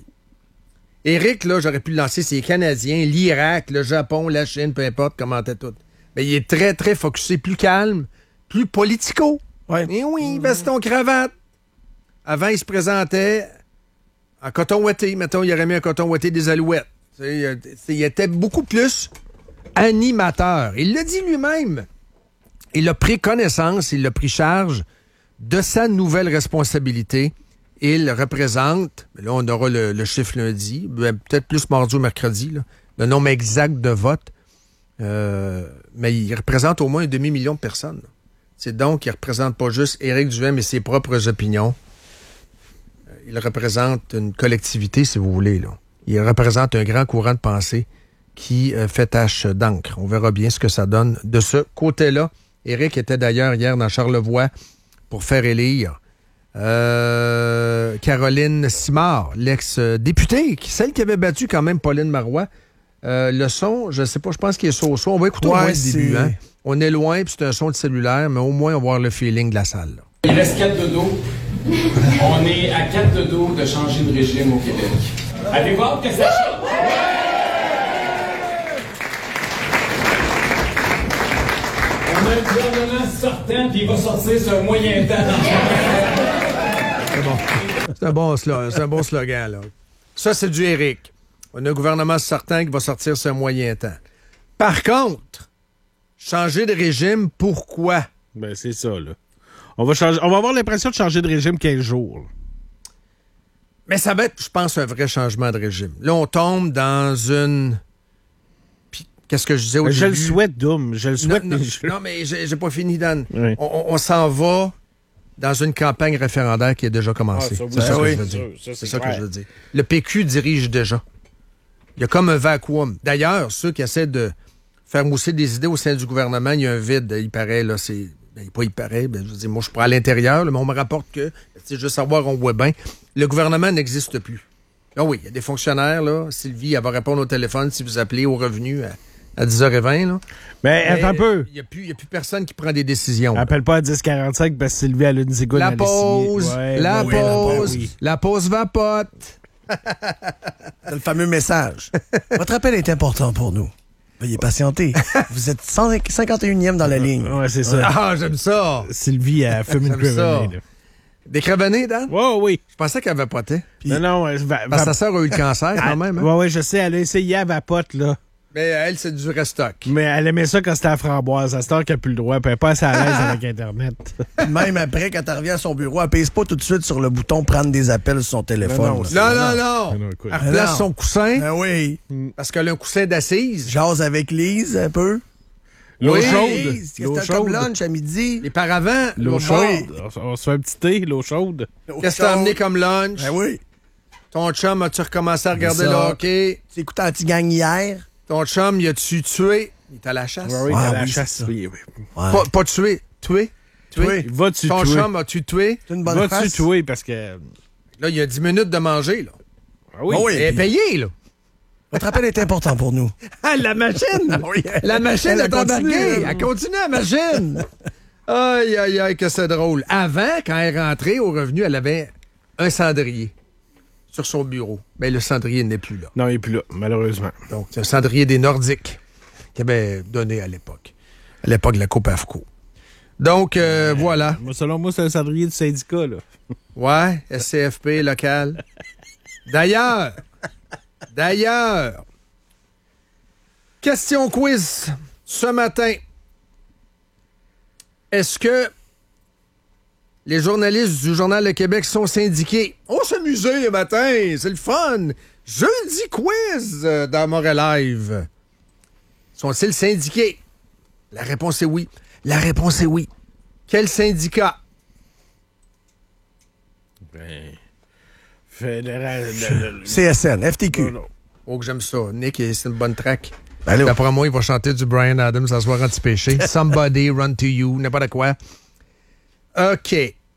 Éric, là, j'aurais pu le lancer, c'est les Canadiens, l'Irak, le Japon, la Chine, peu importe, commentait tout. Mais il est très, très focusé, plus calme, plus politico. Ouais. Et oui, veston, cravate. Avant, il se présentait en coton ouaté. Mettons, il aurait mis un coton ouaté des Alouettes. T'sais, il était beaucoup plus animateur. Il l'a dit lui-même. Il a pris connaissance, il a pris charge de sa nouvelle responsabilité. Il représente, là, on aura le, le chiffre lundi, peut-être plus mardi ou mercredi, là, le nombre exact de votes. Euh, mais il représente au moins un demi-million de personnes. C'est donc, il ne représente pas juste Éric Duhem et ses propres opinions. Il représente une collectivité, si vous voulez. Là. Il représente un grand courant de pensée qui euh, fait tache d'encre. On verra bien ce que ça donne de ce côté-là. Éric était d'ailleurs hier dans Charlevoix pour faire élire euh, Caroline Simard, l'ex-députée, celle qui avait battu quand même Pauline Marois. Euh, le son, je sais pas, je pense qu'il est so-so. On va écouter ouais, au moins le début. Hein? On est loin, puis c'est un son de cellulaire, mais au moins on va voir le feeling de la salle. Là. Il reste quatre dodos. On est à quatre dodos de changer de régime au Québec. Avez-vous hâte que ça change? On a un gouvernement sortant, puis il va sortir sur un moyen temps. C'est bon. C'est un bon slogan, c'est un bon slogan, là. Ça, c'est du Éric. On a un gouvernement sortant qui va sortir sur un moyen temps. Par contre, changer de régime, pourquoi? Ben, c'est ça, là. On va, changer, on va avoir l'impression de changer de régime quinze jours. Là. Mais ça va être, je pense, un vrai changement de régime. Là, on tombe dans une... Puis, qu'est-ce que je disais au je début? Je le souhaite, Doom. Je le souhaite. Non, non, mais, je... non, mais j'ai, j'ai pas fini, Dan. Oui. On, on, on s'en va dans une campagne référendaire qui a déjà commencé. Ah, ça, c'est ça, oui. que je veux dire. Ça, ça, c'est ça que je veux dire. Le P Q dirige déjà. Il y a comme un vacuum. D'ailleurs, ceux qui essaient de faire mousser des idées au sein du gouvernement, il y a un vide. Il paraît, là, c'est... Ben, pas il paraît, ben, je veux dire, moi je suis pas à l'intérieur, là, mais on me rapporte que, tu sais, je veux savoir, on voit bien, le gouvernement n'existe plus. Ah oui, il y a des fonctionnaires, là, Sylvie, elle va répondre au téléphone si vous appelez au revenu à, à dix heures vingt, là. Mais, mais attends un peu. Il n'y a, a plus personne qui prend des décisions. Appelle pas à dix quarante-cinq parce que Sylvie a une zigoune la à pause, ouais, la, ouais, pause oui. la pause vapote. C'est le fameux message. Votre appel est important pour nous. Veuillez patienter. Vous êtes cent cinquante et unième dans la ligne. Ouais, c'est ça. Ah, j'aime ça. Sylvie a fumé une crevenée. Des crevenés, Dan? Ouais, oui. Je pensais qu'elle vapotait. Puis, non, non. Elle, va, parce que sa sœur a eu le cancer quand même. Hein? Ouais, ouais, je sais. Elle a essayé à vapote, là. Mais elle, c'est du restock. Mais elle aimait ça quand c'était à framboise. À cette heure qu'elle n'a plus le droit. Elle n'est pas assez à l'aise avec Internet. Même après, quand elle revient à son bureau, elle pèse pas tout de suite sur le bouton prendre des appels sur son téléphone. Non, non, non. non. non, écoute. Elle replace son coussin. Ben oui. Parce qu'elle a un coussin d'assise. Jase avec Lise un peu. L'eau Oui, chaude. Lise, L'eau qu'est-ce que t'as comme chaude. lunch à midi? Les paravents. L'eau l'eau chaude. morte. On, on se fait un petit thé, l'eau chaude. Qu'est-ce que t'as amené comme lunch? Ben oui. Ton chum, as-tu recommencé à regarder ça. le hockey? Tu écoutais Anti-Gang hier? Ton chum, y a-tu tué? Il est à la chasse? Oui, Ah, à la oui, chasse. c'est ça. Oui, oui. Ouais. Pas, pas tué. Tué? Tué. Va-tu Ton tuer? chum, as-tu tué? C'est une bonne Va-tu phrase. tuer? Parce que... Là, il y a dix minutes de manger, là. Ah oui. Ah oui. Elle est puis- payée, là. Votre appel est important pour nous. Ah, la machine! Oui, elle- La machine elle a est embarquée! continué. Elle continue, la machine! Aïe, aïe, aïe, que c'est drôle. Avant, quand elle est rentrée au revenu, elle avait un cendrier sur son bureau. Mais le cendrier n'est plus là. Non, il n'est plus là, malheureusement. Donc, c'est un cendrier des Nordiques qu'il avait donné à l'époque. À l'époque de la Coupe AFCO. Donc, euh, voilà. Moi, selon moi, c'est un cendrier du syndicat, là. Ouais, S C F P local. D'ailleurs, d'ailleurs, question quiz ce matin. Est-ce que les journalistes du Journal de Québec sont syndiqués? On s'amusait le matin, c'est le fun. Jeudi quiz euh, dans Montréal Live. Sont-ils syndiqués? La réponse est oui. La réponse est oui. Quel syndicat? Ben... Fédéral... C S N, F T Q. Oh, que j'aime ça. Nick, c'est une bonne track. Ben là. D'après moi, il va chanter du Bryan Adams ce soir anti-péché. Somebody run to you, n'importe quoi. OK.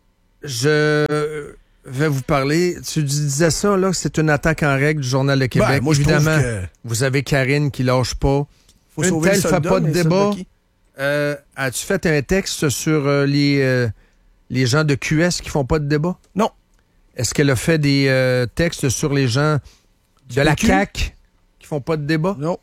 Je vais vous parler. Tu disais ça, là, que c'est une attaque en règle du Journal de Québec. Ben, moi, je trouve Évidemment, que- vous avez Karine qui lâche pas. Faut Une sauver telle le fait soldat, pas de mais le débat. soldat qui? Euh, as-tu fait un texte sur euh, les, euh, les gens de Q S qui font pas de débat? Non. Est-ce qu'elle a fait des euh, textes sur les gens de la P Q? C A Q qui font pas de débat? Non.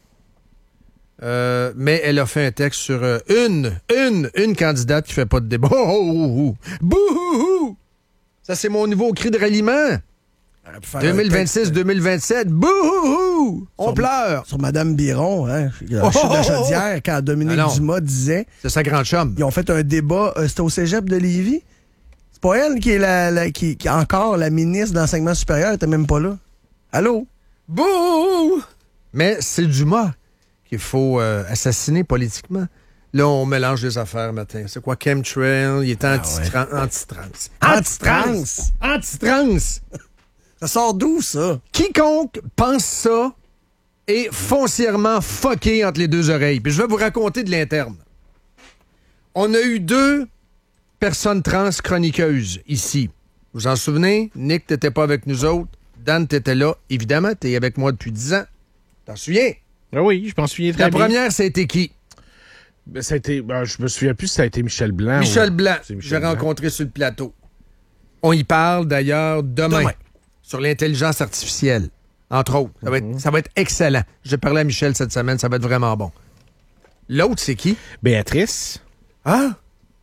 Euh, mais elle a fait un texte sur euh, une, une, une candidate qui fait pas de débat. Oh, oh, oh, oh. Bouhouhou! Ça, c'est mon nouveau cri de ralliement. deux mille vingt-six deux mille vingt-sept. Bouhouhou! On Sur- pleure. Sur Mme Biron, hein, la Oh, chute de oh, la oh, oh. chaudière, quand Dominique Ah non. Dumas disait, C'est sa grande chum. ils ont fait un débat, euh, c'était au cégep de Lévis. C'est pas elle qui est la, la- qui, qui est encore la ministre d'enseignement supérieur, elle était même pas là. Allô? Bouhouhou! Mais c'est Dumas qu'il faut euh, assassiner politiquement. Là, on mélange les affaires matin. C'est quoi, chemtrail? Il est anti-trans. Anti-trans. Anti-trans. Anti-trans! Ça sort d'où, ça? Quiconque pense ça est foncièrement fucké entre les deux oreilles. Puis je vais vous raconter de l'interne. On a eu deux personnes trans chroniqueuses ici. Vous vous en souvenez? Nick, t'étais pas avec nous autres. Dan, t'étais là. Évidemment, t'es avec moi depuis dix ans. T'en souviens? Ah oui, je m'en souviens très La bien. première, ça a été qui? Ben, ça a été, ben, je me souviens plus si ça a été Michel Blanc. Michel ou- Blanc. C'est Michel J'ai Blanc. rencontré sur le plateau. On y parle d'ailleurs demain, Demain. sur l'intelligence artificielle, entre autres. Ça va, être, ça va être excellent. J'ai parlé à Michel cette semaine, ça va être vraiment bon. L'autre, c'est qui? Béatrice. Ah?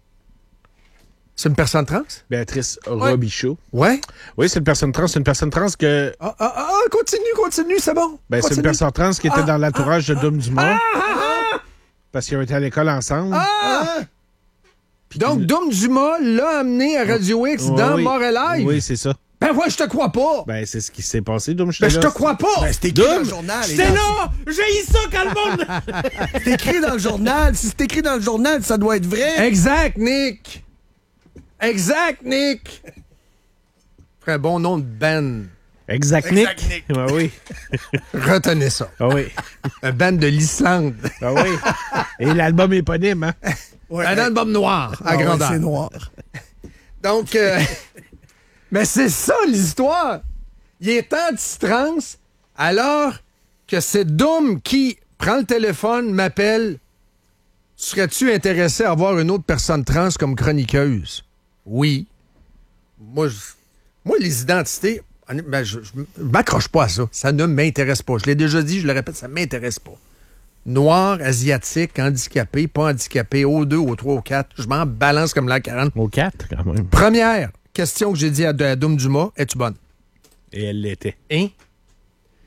C'est une personne trans? Béatrice Robichaud. Ouais. Oui, c'est une personne trans. C'est une personne trans que... Ah, ah, ah, continue, continue, c'est bon. Ben, c'est Continue. une personne trans qui était Ah, dans l'entourage de Dom Dumas. Ah, Parce qu'ils ont été à l'école ensemble. ah! Donc, Dom Dumas l'a amené à Radio X Oui, dans oui. Montréal Live. Oui, c'est ça. Ben, ouais, je te crois pas. Ben, c'est ce qui s'est passé, Dom. Ben, je te crois pas. Ben, c'est écrit dans le journal. J'étais et dans- là. J'ai ça quand le monde... C'est écrit dans le journal. Si c'est écrit dans le journal, ça doit être vrai. Exact, Nick. Exact, Nick. Ferait un bon nom de band. Exact, Nick. Ah oui. Retenez ça. Ah oui. Un band de l'Islande. Ah oui. Et l'album éponyme, hein? Ouais, Un euh, album noir, à ah ouais, grandeur. c'est noir. Donc, euh, mais c'est ça l'histoire. Il est anti-trans alors que c'est Doom qui prend le téléphone, m'appelle. Serais-tu intéressé à avoir une autre personne trans comme chroniqueuse? Oui. Moi, je- moi les identités, ben, je, je m'accroche pas à ça. Ça ne m'intéresse pas. Je l'ai déjà dit, je le répète, ça m'intéresse pas. Noir, asiatique, handicapé, pas handicapé, O deux, O trois, O quatre. Je m'en balance comme la quarante. Au quatre, quand même. Première question que j'ai dit à, à Doom Dumas, es-tu bonne? Et elle l'était. Hein?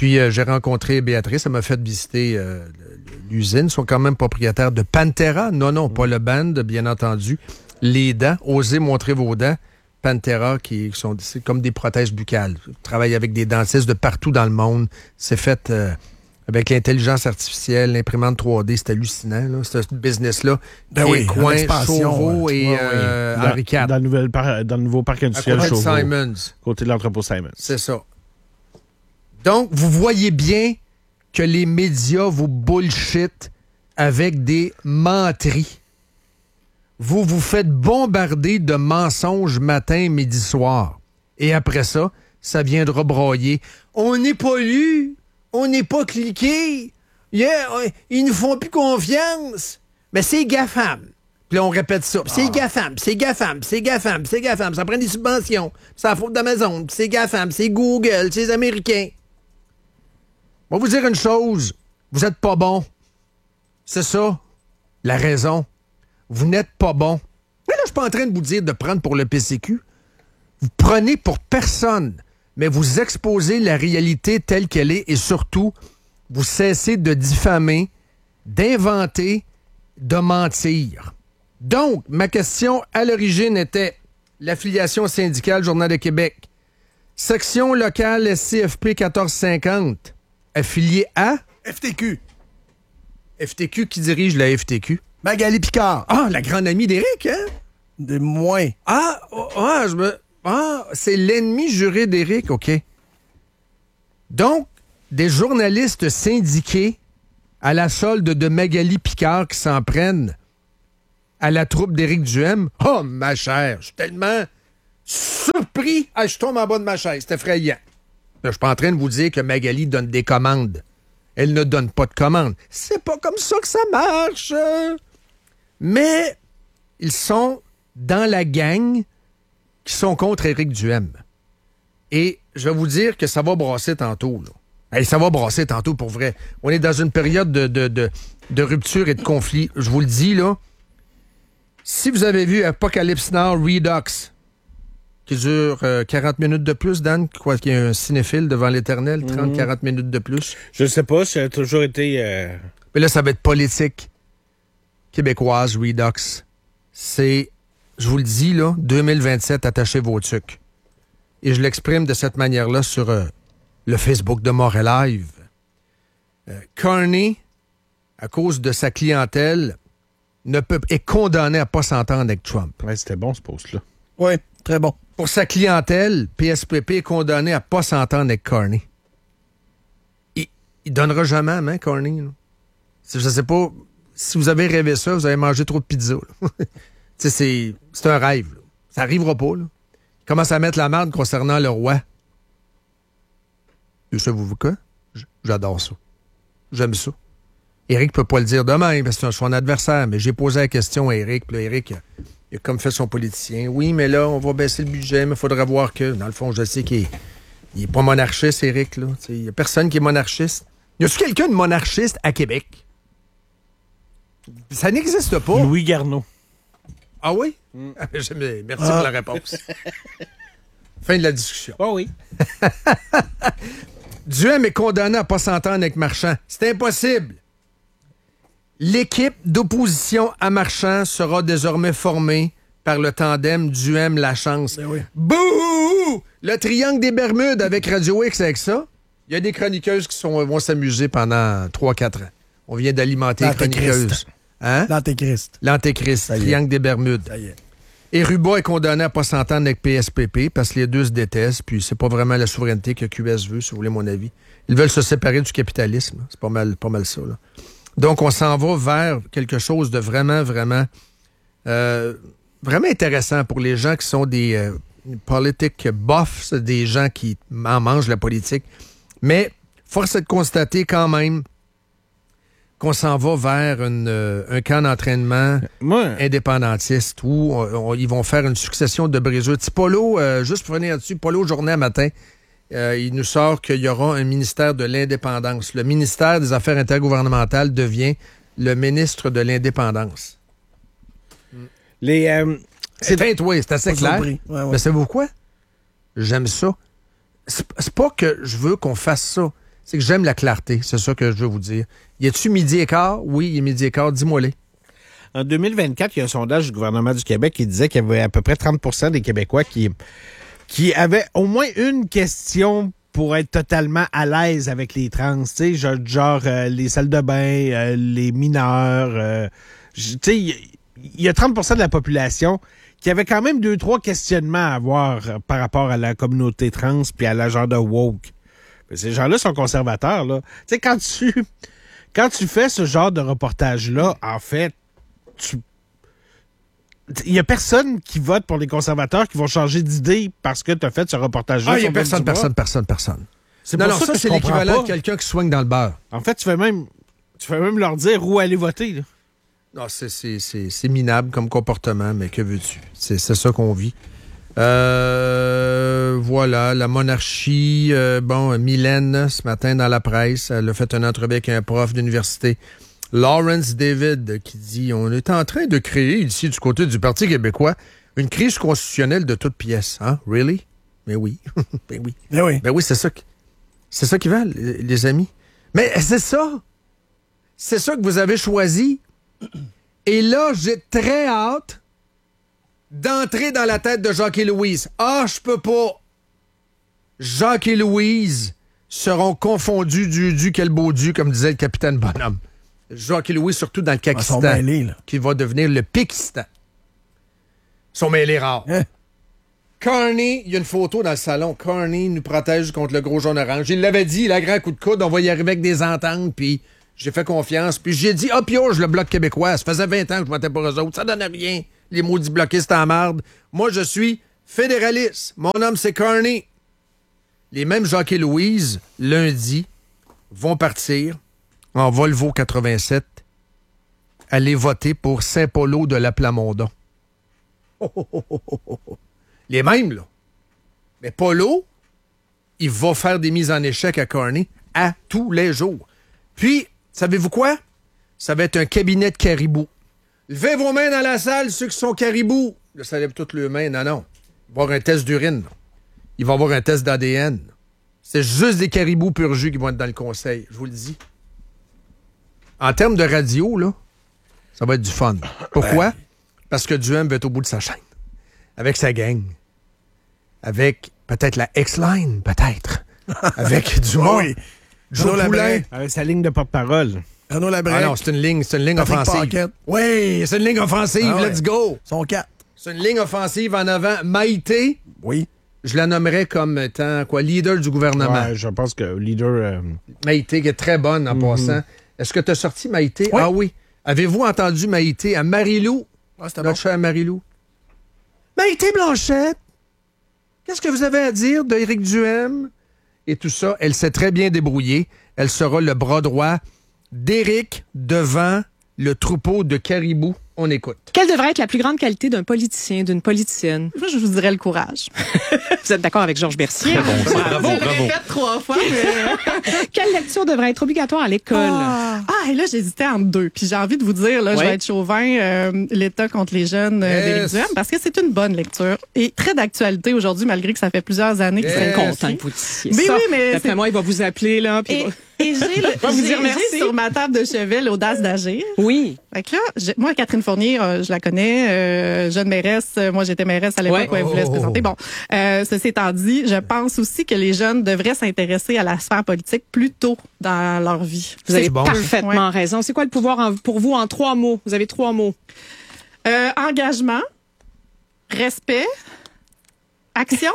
Puis euh, j'ai rencontré Béatrice, elle m'a fait visiter euh, l'usine. Ils sont quand même propriétaires de Pantera. Non, non, pas le band, bien entendu. Les dents, osez montrer vos dents. Pantera, qui sont c'est comme des prothèses buccales. Je travaille avec des dentistes de partout dans le monde. C'est fait euh, avec l'intelligence artificielle, l'imprimante trois D. C'est hallucinant, là. Ce business-là. Ben oui, Coin, l'expansion, Chauveau ouais. et Ouais, euh, dans, Henri quatre. Dans, le nouvel par- dans le nouveau parc À industriel côté de Chauveau. Simons. Côté de l'entrepôt Simons. C'est ça. Donc, vous voyez bien que les médias vous bullshit avec des menteries. Vous vous faites bombarder de mensonges matin, midi, soir. Et après ça, ça viendra broyer. On n'est pas lu. On n'est pas cliqué. Yeah, ils nous font plus confiance. Mais c'est GAFAM. Puis là, on répète ça. Puis c'est GAFAM, puis c'est GAFAM, puis c'est GAFAM, puis c'est GAFAM. Ça prend des subventions. Puis c'est la faute d'Amazon. Puis c'est GAFAM, c'est Google, c'est les Américains. On va vous dire une chose. Vous êtes pas bon. C'est ça, la raison. Vous n'êtes pas bon. Mais là, je suis pas en train de vous dire de prendre pour le P C Q. Vous prenez pour personne, mais vous exposez la réalité telle qu'elle est et surtout, vous cessez de diffamer, d'inventer, de mentir. Donc, ma question à l'origine était l'affiliation syndicale Journal de Québec. Section locale S C F P quatorze cinquante, affiliée à F T Q. F T Q qui dirige la F T Q. Magali Picard. Ah, la grande amie d'Éric, hein? De moins. Ah, oh, ah, je me... Ah, c'est l'ennemi juré d'Éric, OK. Donc, des journalistes syndiqués à la solde de Magali Picard qui s'en prennent à la troupe d'Éric Duhem. Oh, ma chère, je suis tellement surpris. Ah, je tombe en bas de ma chaise, c'est effrayant. Là, je suis pas en train de vous dire que Magali donne des commandes. Elle ne donne pas de commandes. C'est pas comme ça que ça marche. Mais ils sont dans la gang qui sont contre Éric Duhem. Et je vais vous dire que ça va brasser tantôt. Là. Hey, ça va brasser tantôt, pour vrai. On est dans une période de, de, de, de rupture et de conflit. Je vous le dis, là. Si vous avez vu Apocalypse Now Redux, qui dure euh, quarante minutes de plus, Dan, quoi qu'il y a un cinéphile devant l'éternel, trente à quarante minutes de plus. Je sais pas, ça a toujours été... Euh... Mais là, ça va être politique québécoise, Redux. C'est, je vous le dis, là, deux mille vingt-sept, attachez vos trucs. Et je l'exprime de cette manière-là sur euh, le Facebook de Montréal Live. Euh, Carney, à cause de sa clientèle, ne peut, est condamné à pas s'entendre avec Trump. Ouais, c'était bon, ce post-là. Oui, très bon. Pour sa clientèle, P S P P est condamné à pas s'entendre avec Carney. Il, il donnera jamais à main, Carney. Là. Je sais pas, si vous avez rêvé ça, vous avez mangé trop de pizza. c'est, c'est un rêve. Là. Ça arrivera pas. Là. Il commence à mettre la marde concernant le roi. Et ça, vous vous quoi? J'adore ça. J'aime ça. Éric peut pas le dire demain parce que c'est son adversaire, mais j'ai posé la question à Éric, puis là, Éric, il a comme fait son politicien. Oui, mais là, on va baisser le budget, mais il faudra voir que, dans le fond, je sais qu'il est, il est pas monarchiste, Éric, là. Il y a personne qui est monarchiste. Y a-tu quelqu'un de monarchiste à Québec? Ça n'existe pas. Louis Garneau. Ah oui? Mm. Merci ah. pour la réponse. Fin de la discussion. Oh oui. Duhem est condamné à pas s'entendre avec Marchand. C'est impossible. L'équipe d'opposition à Marchand sera désormais formée par le tandem Duhem-Lachance. Ben oui. Bouh! Le triangle des Bermudes avec Radio X avec ça. Il y a des chroniqueuses qui sont, vont s'amuser pendant trois à quatre ans. On vient d'alimenter les chroniqueuses. Hein? L'Antéchrist. L'Antéchrist, triangle des Bermudes. Ça y est. Et Ruba est condamné à pas s'entendre avec P S P P parce que les deux se détestent, puis c'est pas vraiment la souveraineté que Q S veut, si vous voulez mon avis. Ils veulent se séparer du capitalisme. C'est pas mal, pas mal ça, là. Donc, on s'en va vers quelque chose de vraiment, vraiment, euh, vraiment intéressant pour les gens qui sont des euh, politiques buffs, c'est des gens qui en mangent la politique. Mais force est de constater quand même qu'on s'en va vers une, euh, un camp d'entraînement Moi, indépendantiste où on, on, ils vont faire une succession de brisures. Petit Polo, euh, juste pour venir là-dessus, Polo Journée matin, Euh, il nous sort qu'il y aura un ministère de l'indépendance. Le ministère des Affaires intergouvernementales devient le ministre de l'indépendance. les... Euh, c'est fin, toi, c'est assez clair. Ouais, ouais. Mais savez-vous quoi? J'aime ça. C'est, c'est pas que je veux qu'on fasse ça. C'est que j'aime la clarté, c'est ça que je veux vous dire. Y a-tu midi et quart? Oui, il est midi et quart, dis-moi-les. En deux mille vingt-quatre, il y a un sondage du gouvernement du Québec qui disait qu'il y avait à peu près trente pour cent des Québécois qui, qui avaient au moins une question pour être totalement à l'aise avec les trans. Tu sais, genre, genre euh, les salles de bain, euh, les mineurs. Euh, tu sais, il y, y a trente pour cent de la population qui avait quand même deux, trois questionnements à avoir euh, par rapport à la communauté trans puis à la genre de woke. Mais ces gens-là sont conservateurs, là. Tu sais, quand tu, quand tu fais ce genre de reportage-là, en fait, tu... Il y a personne qui vote pour les conservateurs qui vont changer d'idée parce que tu as fait ce reportage-là. Ah, il y a personne, personne, personne, personne. C'est non, pour non, ça, ça, que c'est je comprends l'équivalent pas. de quelqu'un qui soigne dans le beurre. En fait, tu fais même, tu fais même leur dire où aller voter, là. Non, c'est, c'est, c'est, c'est minable comme comportement, mais que veux-tu? C'est, c'est ça qu'on vit. Euh, voilà, la monarchie. Euh, bon, Mylène, ce matin dans la presse, elle a fait une entrevue avec un prof d'université, Lawrence David, qui dit « On est en train de créer ici, du côté du Parti québécois, une crise constitutionnelle de toutes pièces. Hein? Really? Mais oui. ben oui. Ben oui. Ben oui, c'est ça, que, c'est ça qu'ils veulent, les, les amis. Mais c'est ça. C'est ça que vous avez choisi. Et là, j'ai très hâte d'entrer dans la tête de Jacques et Louise. Ah, je peux pas. Jacques et Louise seront confondus du du quel beau Dieu, comme disait le capitaine Bonhomme. Jacques et Louise, surtout dans le Kakistan, Ils sont mêlés, là. qui va devenir le Pikistan. Ils sont mêlés rares. Hein? Carney, il y a une photo dans le salon. Carney nous protège contre le gros jaune orange. Il l'avait dit, il a grand coup de coude, on va y arriver avec des ententes, puis j'ai fait confiance. Puis j'ai dit, hop, yo, je le Bloc québécois. Ça faisait vingt ans que je votais pour eux autres. Ça donnait rien. Les maudits bloquistes en marde. Moi, je suis fédéraliste. Mon homme, c'est Carney. Les mêmes Jacques et Louise, lundi, vont partir en Volvo quatre-vingt-sept, aller voter pour Saint-Paulo de la Plamondon. Oh, oh, oh, oh, oh, oh. Les mêmes, là. Mais Paulo, il va faire des mises en échec à Carney à tous les jours. Puis, savez-vous quoi? Ça va être un cabinet de caribou. Levez vos mains dans la salle, ceux qui sont caribous. Là, ça lève toutes les mains. Non, non. Il va y avoir un test d'urine. Il va y avoir un test d'A D N. C'est juste des caribous pur jus qui vont être dans le conseil. Je vous le dis. En termes de radio, là, ça va être du fun. Pourquoi? Parce que Duhem va être au bout de sa chaîne. Avec sa gang. Avec peut-être la X-Line, peut-être. Avec Dumont. Oui. Joe Renaud Poulain. Labrec. Avec sa ligne de porte-parole. Renaud Labrec. Ah non, c'est une ligne, c'est une ligne Patrick offensive. Paquette. Oui, c'est une ligne offensive. Ah ouais. Let's go. Sont quatre. C'est une ligne offensive en avant. Maïté, Oui. je la nommerais comme étant quoi, leader du gouvernement. Ouais, je pense que leader... euh, Maïté, qui est très bonne en passant. Est-ce que tu as sorti Maïté? Oui. Ah oui. Avez-vous entendu Maïté à Marie-Lou? Ah, c'était Notre bon. chère Marie-Lou. Maïté Blanchette, qu'est-ce que vous avez à dire d'Éric Duhem? Et tout ça, elle s'est très bien débrouillée. Elle sera le bras droit d'Éric devant le troupeau de caribous. On écoute. Quelle devrait être la plus grande qualité d'un politicien, d'une politicienne? Moi, je vous dirais le courage. Vous êtes d'accord avec Georges Bercier? Bravo, bravo, Vous bravo. l'avez fait trois fois. Mais... Quelle lecture devrait être obligatoire à l'école? Ah, ah, et là, j'hésitais entre deux. Puis j'ai envie de vous dire, là, je Ouais. vais être chauvin, euh, l'État contre les jeunes euh, Yes. d'Éric Duhem, parce que c'est une bonne lecture et très d'actualité aujourd'hui, malgré que ça fait plusieurs années qu'il Yes. serait Content content. que vous disiez Mais ça. oui, mais D'après c'est- moi, il va vous appeler, là. Puis il Et, va- et j'ai, le- va vous j'ai- dire j'ai merci. sur ma table de chevet l'audace d'agir. Oui. Fait que là, j'ai- moi, Catherine Fournier, euh, je la connais, euh, jeune mairesse. euh, Moi, j'étais mairesse à l'époque Ouais. où elle voulait se Oh. présenter. Bon, euh, ceci étant dit, je pense aussi que les jeunes devraient s'intéresser à la sphère politique plus tôt dans leur vie. Vous avez bon. parfaitement Ouais. raison. C'est quoi le pouvoir en- pour vous en trois mots? Vous avez trois mots. Euh, engagement, respect, action.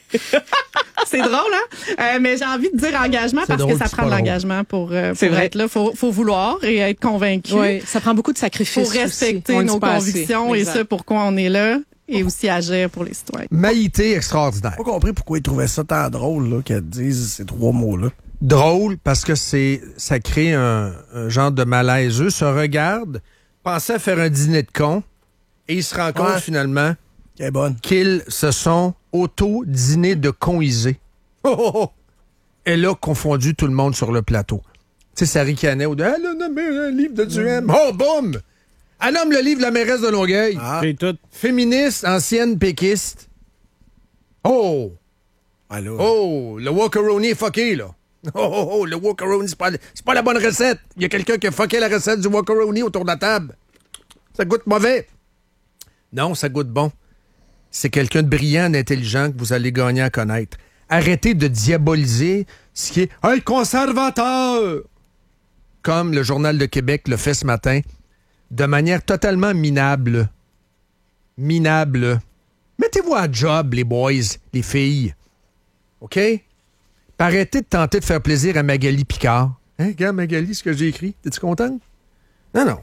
C'est drôle, hein? Euh, mais j'ai envie de dire engagement parce drôle, que ça puis c'est prend de pas drôle. l'engagement pour, euh, C'est pour vrai. être là. Faut, faut vouloir et être convaincu. Oui. Ça prend beaucoup de sacrifices. Faut respecter aussi. On le nos dit pas assez. convictions et Exact. ce pourquoi on est là et aussi agir pour les citoyens. Maïté extraordinaire. J'ai pas compris pourquoi ils trouvaient ça tant drôle là, qu'elles disent ces trois mots-là. Drôle parce que c'est ça crée un, un genre de malaise. Eux se regardent, pensaient à faire un dîner de con et ils se rendent compte Ouais. finalement Qui est bonne. qu'ils se sont auto-dînés de conisés. Oh, oh, oh. Elle a confondu tout le monde sur le plateau. Tu sais, ça ricanait au de elle a nommé un livre de Duhem. Oh, boum! Elle nomme le livre de la mairesse de Longueuil. Ah. C'est tout. Féministe, ancienne péquiste. Oh! Allô. Oh! Le Walkeroni est fucké, là. Oh, oh, oh, le Walkeroni, c'est pas, c'est pas la bonne recette. Il y a quelqu'un qui a fucké la recette du Walkeroni autour de la table. Ça goûte mauvais. Non, ça goûte bon. C'est quelqu'un de brillant, d'intelligent que vous allez gagner à connaître. Arrêtez de diaboliser ce qui est « un conservateur », comme le Journal de Québec le fait ce matin, de manière totalement minable. Minable. Mettez-vous à job, les boys, les filles. OK? Arrêtez de tenter de faire plaisir à Magali Picard. Hein, regarde, Magali, ce que j'ai écrit. T'es-tu contente? Non, non.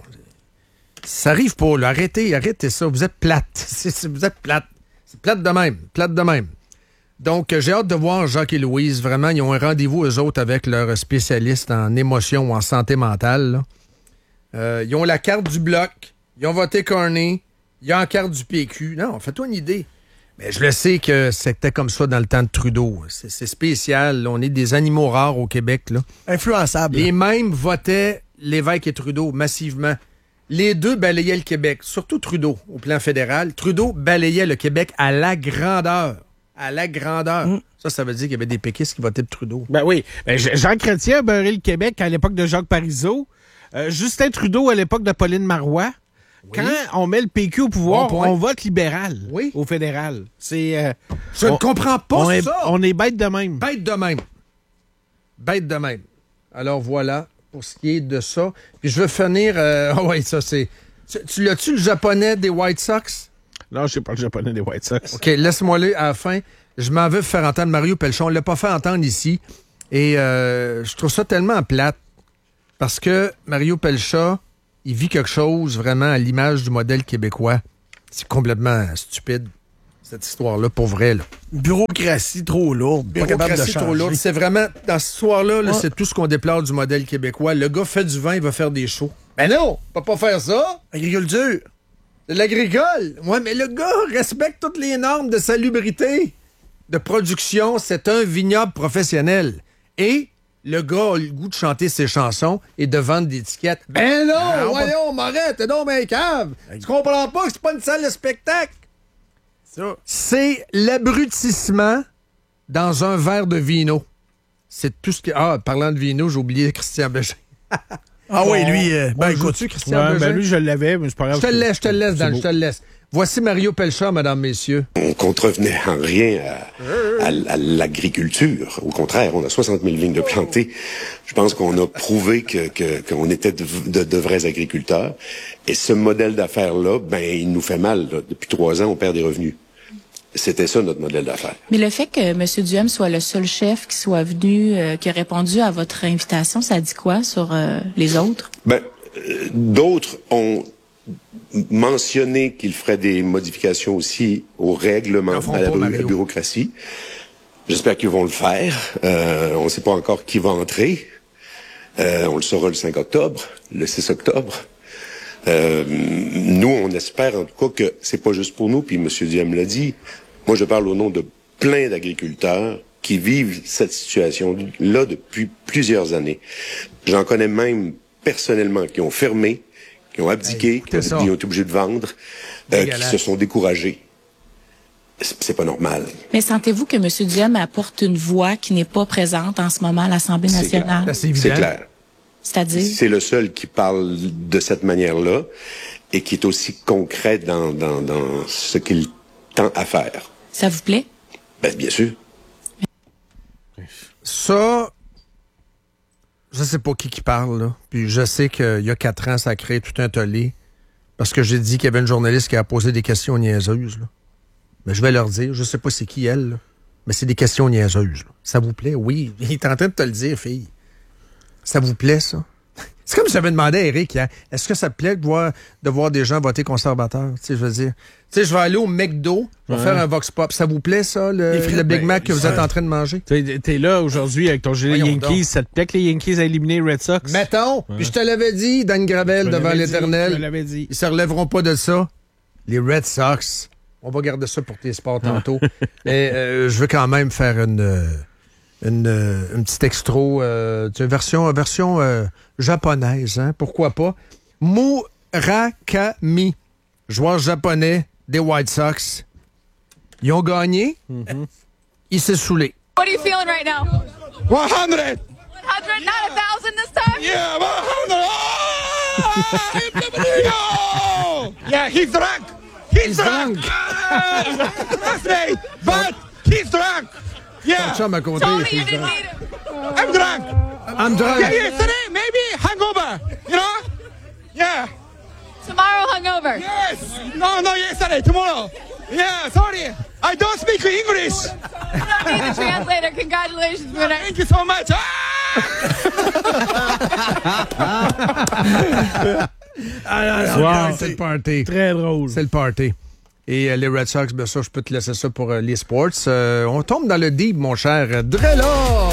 Ça arrive pas, là. Arrêtez, arrêtez ça. Vous êtes plate. C'est, c'est, vous êtes plate. C'est plate de même. Plate de même. Donc, j'ai hâte de voir Jacques et Louise. Vraiment, ils ont un rendez-vous, eux autres, avec leurs spécialistes en émotion ou en santé mentale. Euh, ils ont la carte du Bloc. Ils ont voté Carney. Ils ont la carte du P Q. Non, fais-toi une idée. Mais je le sais que c'était comme ça dans le temps de Trudeau. C'est, c'est spécial. Là. On est des animaux rares au Québec. Là. Influençables. Les mêmes votaient Lévesque et Trudeau massivement. Les deux balayaient le Québec, surtout Trudeau, au plan fédéral. Trudeau balayait le Québec à la grandeur. À la grandeur. Mmh. Ça, ça veut dire qu'il y avait des péquistes qui votaient pour Trudeau. Ben oui. Ben, Jean Chrétien a beurré le Québec à l'époque de Jacques Parizeau. Euh, Justin Trudeau à l'époque de Pauline Marois. Oui. Quand on met le P Q au pouvoir, bon on vote libéral oui. au fédéral. C'est, euh, Je on, ne comprends pas on ça. Est, on est bête de même. Bête de même. Bête de même. Alors voilà, pour ce qui est de ça. Puis je veux finir... Euh, oh oui, ça c'est... Tu, tu l'as-tu le japonais des White Sox? Non, je sais pas le japonais des White Sox. OK, laisse-moi le à la fin. Je m'en veux faire entendre Mario Pelchon. On l'a pas fait entendre ici. Et euh, je trouve ça tellement plate. Parce que Mario Pelcha, il vit quelque chose vraiment à l'image du modèle québécois. C'est complètement stupide, cette histoire-là, pour vrai. Là. Bureaucratie trop lourde. Pas capable de trop lourde. C'est vraiment, dans cette histoire-là, là, ouais. c'est tout ce qu'on déplore du modèle québécois. Le gars fait du vin, il va faire des shows. Ben non, on peut pas faire ça. Agriculture. De l'agricole. Ouais, mais le gars respecte toutes les normes de salubrité, de production. C'est un vignoble professionnel. Et le gars a le goût de chanter ses chansons et de vendre des étiquettes. Ben non, ah, voyons, m'arrête, t'es donc ben cave. Tu comprends pas que c'est pas une salle de spectacle? Ça. C'est l'abrutissement dans un verre de vino. C'est tout ce que... Ah, parlant de vino, j'ai oublié Christian Bégin. Ah bon, oui, lui, euh, ben écoute, tu Christian ouais, ben lui, je l'avais, mais c'est pas grave. Je te le laisse, je te le laisse, Dan, je te le laisse. Voici Mario Pelcha, mesdames, messieurs. On contrevenait en rien à, à, à l'agriculture. Au contraire, on a soixante mille vignes de plantées. Je pense qu'on a prouvé que, que, qu'on était de, de, de vrais agriculteurs. Et ce modèle d'affaires-là, ben, il nous fait mal. Là. Depuis trois ans, on perd des revenus. C'était ça, notre modèle d'affaires. Mais le fait que M. Duhem soit le seul chef qui soit venu, euh, qui a répondu à votre invitation, ça dit quoi sur euh, les autres? Ben, euh, d'autres ont mentionné qu'ils feraient des modifications aussi au règlement, à la, la bureaucratie. J'espère qu'ils vont le faire. Euh, on ne sait pas encore qui va entrer. Euh, on le saura le cinq octobre, le six octobre. Euh, nous, on espère en tout cas que c'est pas juste pour nous, puis M. Duhem l'a dit. Moi, je parle au nom de plein d'agriculteurs qui vivent cette situation-là depuis plusieurs années. J'en connais même personnellement qui ont fermé, qui ont abdiqué, hey, qui ont été obligés de vendre, euh, qui se sont découragés. C'est pas normal. Mais sentez-vous que M. Duhem apporte une voix qui n'est pas présente en ce moment à l'Assemblée nationale? C'est clair. C'est clair. C'est-à-dire? C'est le seul qui parle de cette manière-là et qui est aussi concret dans, dans, dans ce qu'il tend à faire. Ça vous plaît? Ben, bien sûr. Ça, je sais pas qui qui parle, là. Puis je sais qu'il y a quatre ans, ça a créé tout un tollé parce que j'ai dit qu'il y avait une journaliste qui a posé des questions niaiseuses, là. Mais je vais leur dire, je sais pas c'est qui elle, là, mais c'est des questions niaiseuses, là. Ça vous plaît? Oui, il est en train de te le dire, fille. Ça vous plaît, ça? C'est comme si j'avais demandé à Eric, hein, est-ce que ça te plaît de voir, de voir des gens voter conservateur? Tu sais, je veux dire. Tu sais, je vais aller au McDo, je vais ouais. faire un Vox Pop. Ça vous plaît, ça, le, le Big Mac que vous êtes en train de manger? T'es, t'es là aujourd'hui avec ton gilet Yankees. Donc. Ça te plaît que les Yankees aient éliminé les Red Sox? Mettons. Ouais. Puis je te l'avais dit, Dan Gravel, devant l'Éternel. Je te l'avais dit. Ils se relèveront pas de ça. Les Red Sox. On va garder ça pour tes sports tantôt. Mais euh, je veux quand même faire une... Euh, Une, une petite extro, euh, version, version euh, japonaise, hein? Pourquoi pas? Murakami, joueur japonais des White Sox. Ils ont gagné. Mm-hmm. Il s'est saoulé. What are you feeling right now? one hundred. one hundred, not a thousand this time? Yeah, one hundred. Oh! Yeah, he's drunk. He's, He's drunk. drunk. Ah, trust me, but he's drunk. Yeah. Ton chum à côté, Told me he's you didn't drunk. need him. I'm drunk. I'm drunk. Yeah, yesterday, maybe hangover. You know? Yeah. Tomorrow hungover. Yes. No, no, yesterday, tomorrow. Yeah, sorry. I don't speak English. You don't need a translator. Congratulations, winner. Thank you so much. Ah, non, non, Wow. c'est le party. Très drôle. C'est le party. Et euh, les Red Sox, bien sûr, je peux te laisser ça pour euh, les sports. Euh, on tombe dans le deep, mon cher Drella.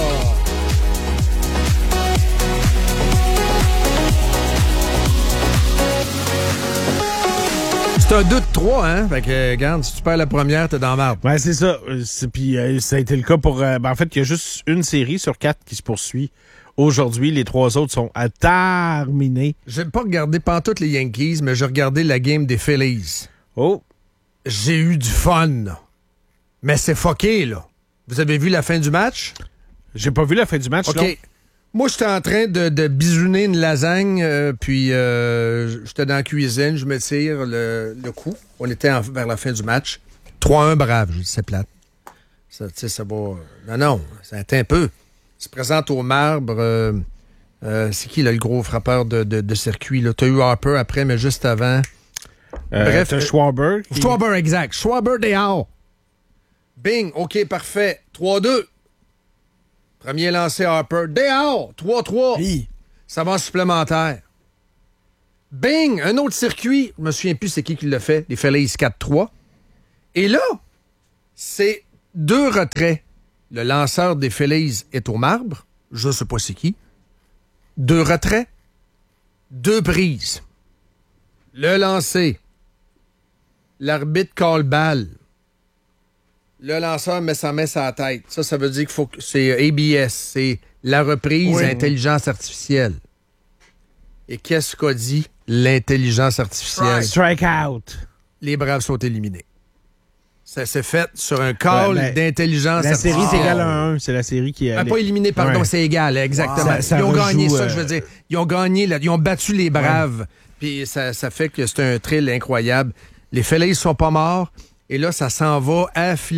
C'est un deux de trois, hein? Fait que, regarde, si tu perds la première, t'es dans la marde. Ouais, c'est ça. C'est- Puis euh, ça a été le cas pour... euh, ben, en fait, il y a juste une série sur quatre qui se poursuit aujourd'hui. Les trois autres sont à terminer. J'ai pas regardé pantoute les Yankees, mais j'ai regardé la game des Phillies. Oh! J'ai eu du fun, là. Mais c'est fucké, là. Vous avez vu la fin du match? J'ai pas vu la fin du match, OK. non? Moi, j'étais en train de, de bisouner une lasagne, euh, puis euh, j'étais dans la cuisine, je me tire le, le coup. On était en- vers la fin du match. trois un, brave. Je dis, c'est plate. Ça, tu sais, ça va... Non, non, ça atteint un peu. Il se présente au marbre. euh, euh, c'est qui, là, le gros frappeur de, de, de circuit? Là? T'as eu Harper après, mais juste avant. Euh, Bref. t'as Schwarber. qui- Schwarber, exact. Schwarber dehors. Bing, OK, parfait. trois deux. Premier lancé Harper. Dehors. trois trois. Hi. Ça va en supplémentaire. Bing, un autre circuit. Je me souviens plus c'est qui qui l'a fait. Les Phillies quatre trois. Et là, c'est deux retraits. Le lanceur des Phillies est au marbre. Je sais pas c'est qui. Deux retraits. Deux prises. Le lancer. L'arbitre call balle. Le lanceur met sa main sur la tête. Ça, ça veut dire qu'il faut que c'est A B S. C'est la reprise Oui. intelligence artificielle. Et qu'est-ce qu'a dit l'intelligence artificielle? Strike out. Les Braves sont éliminés. Ça s'est fait sur un call Ouais, mais d'intelligence La série, artificielle. c'est égal à un. C'est la série qui est... Ah, pas éliminé, pardon, Ouais. c'est égal, exactement. Ça- ça ils ont gagné rejoue, ça, euh, je veux dire. Ils ont gagné, là, ils ont battu les Braves. Puis ça, ça fait que c'est un thrill incroyable. Les Phillies sont pas morts. Et là, ça s'en va à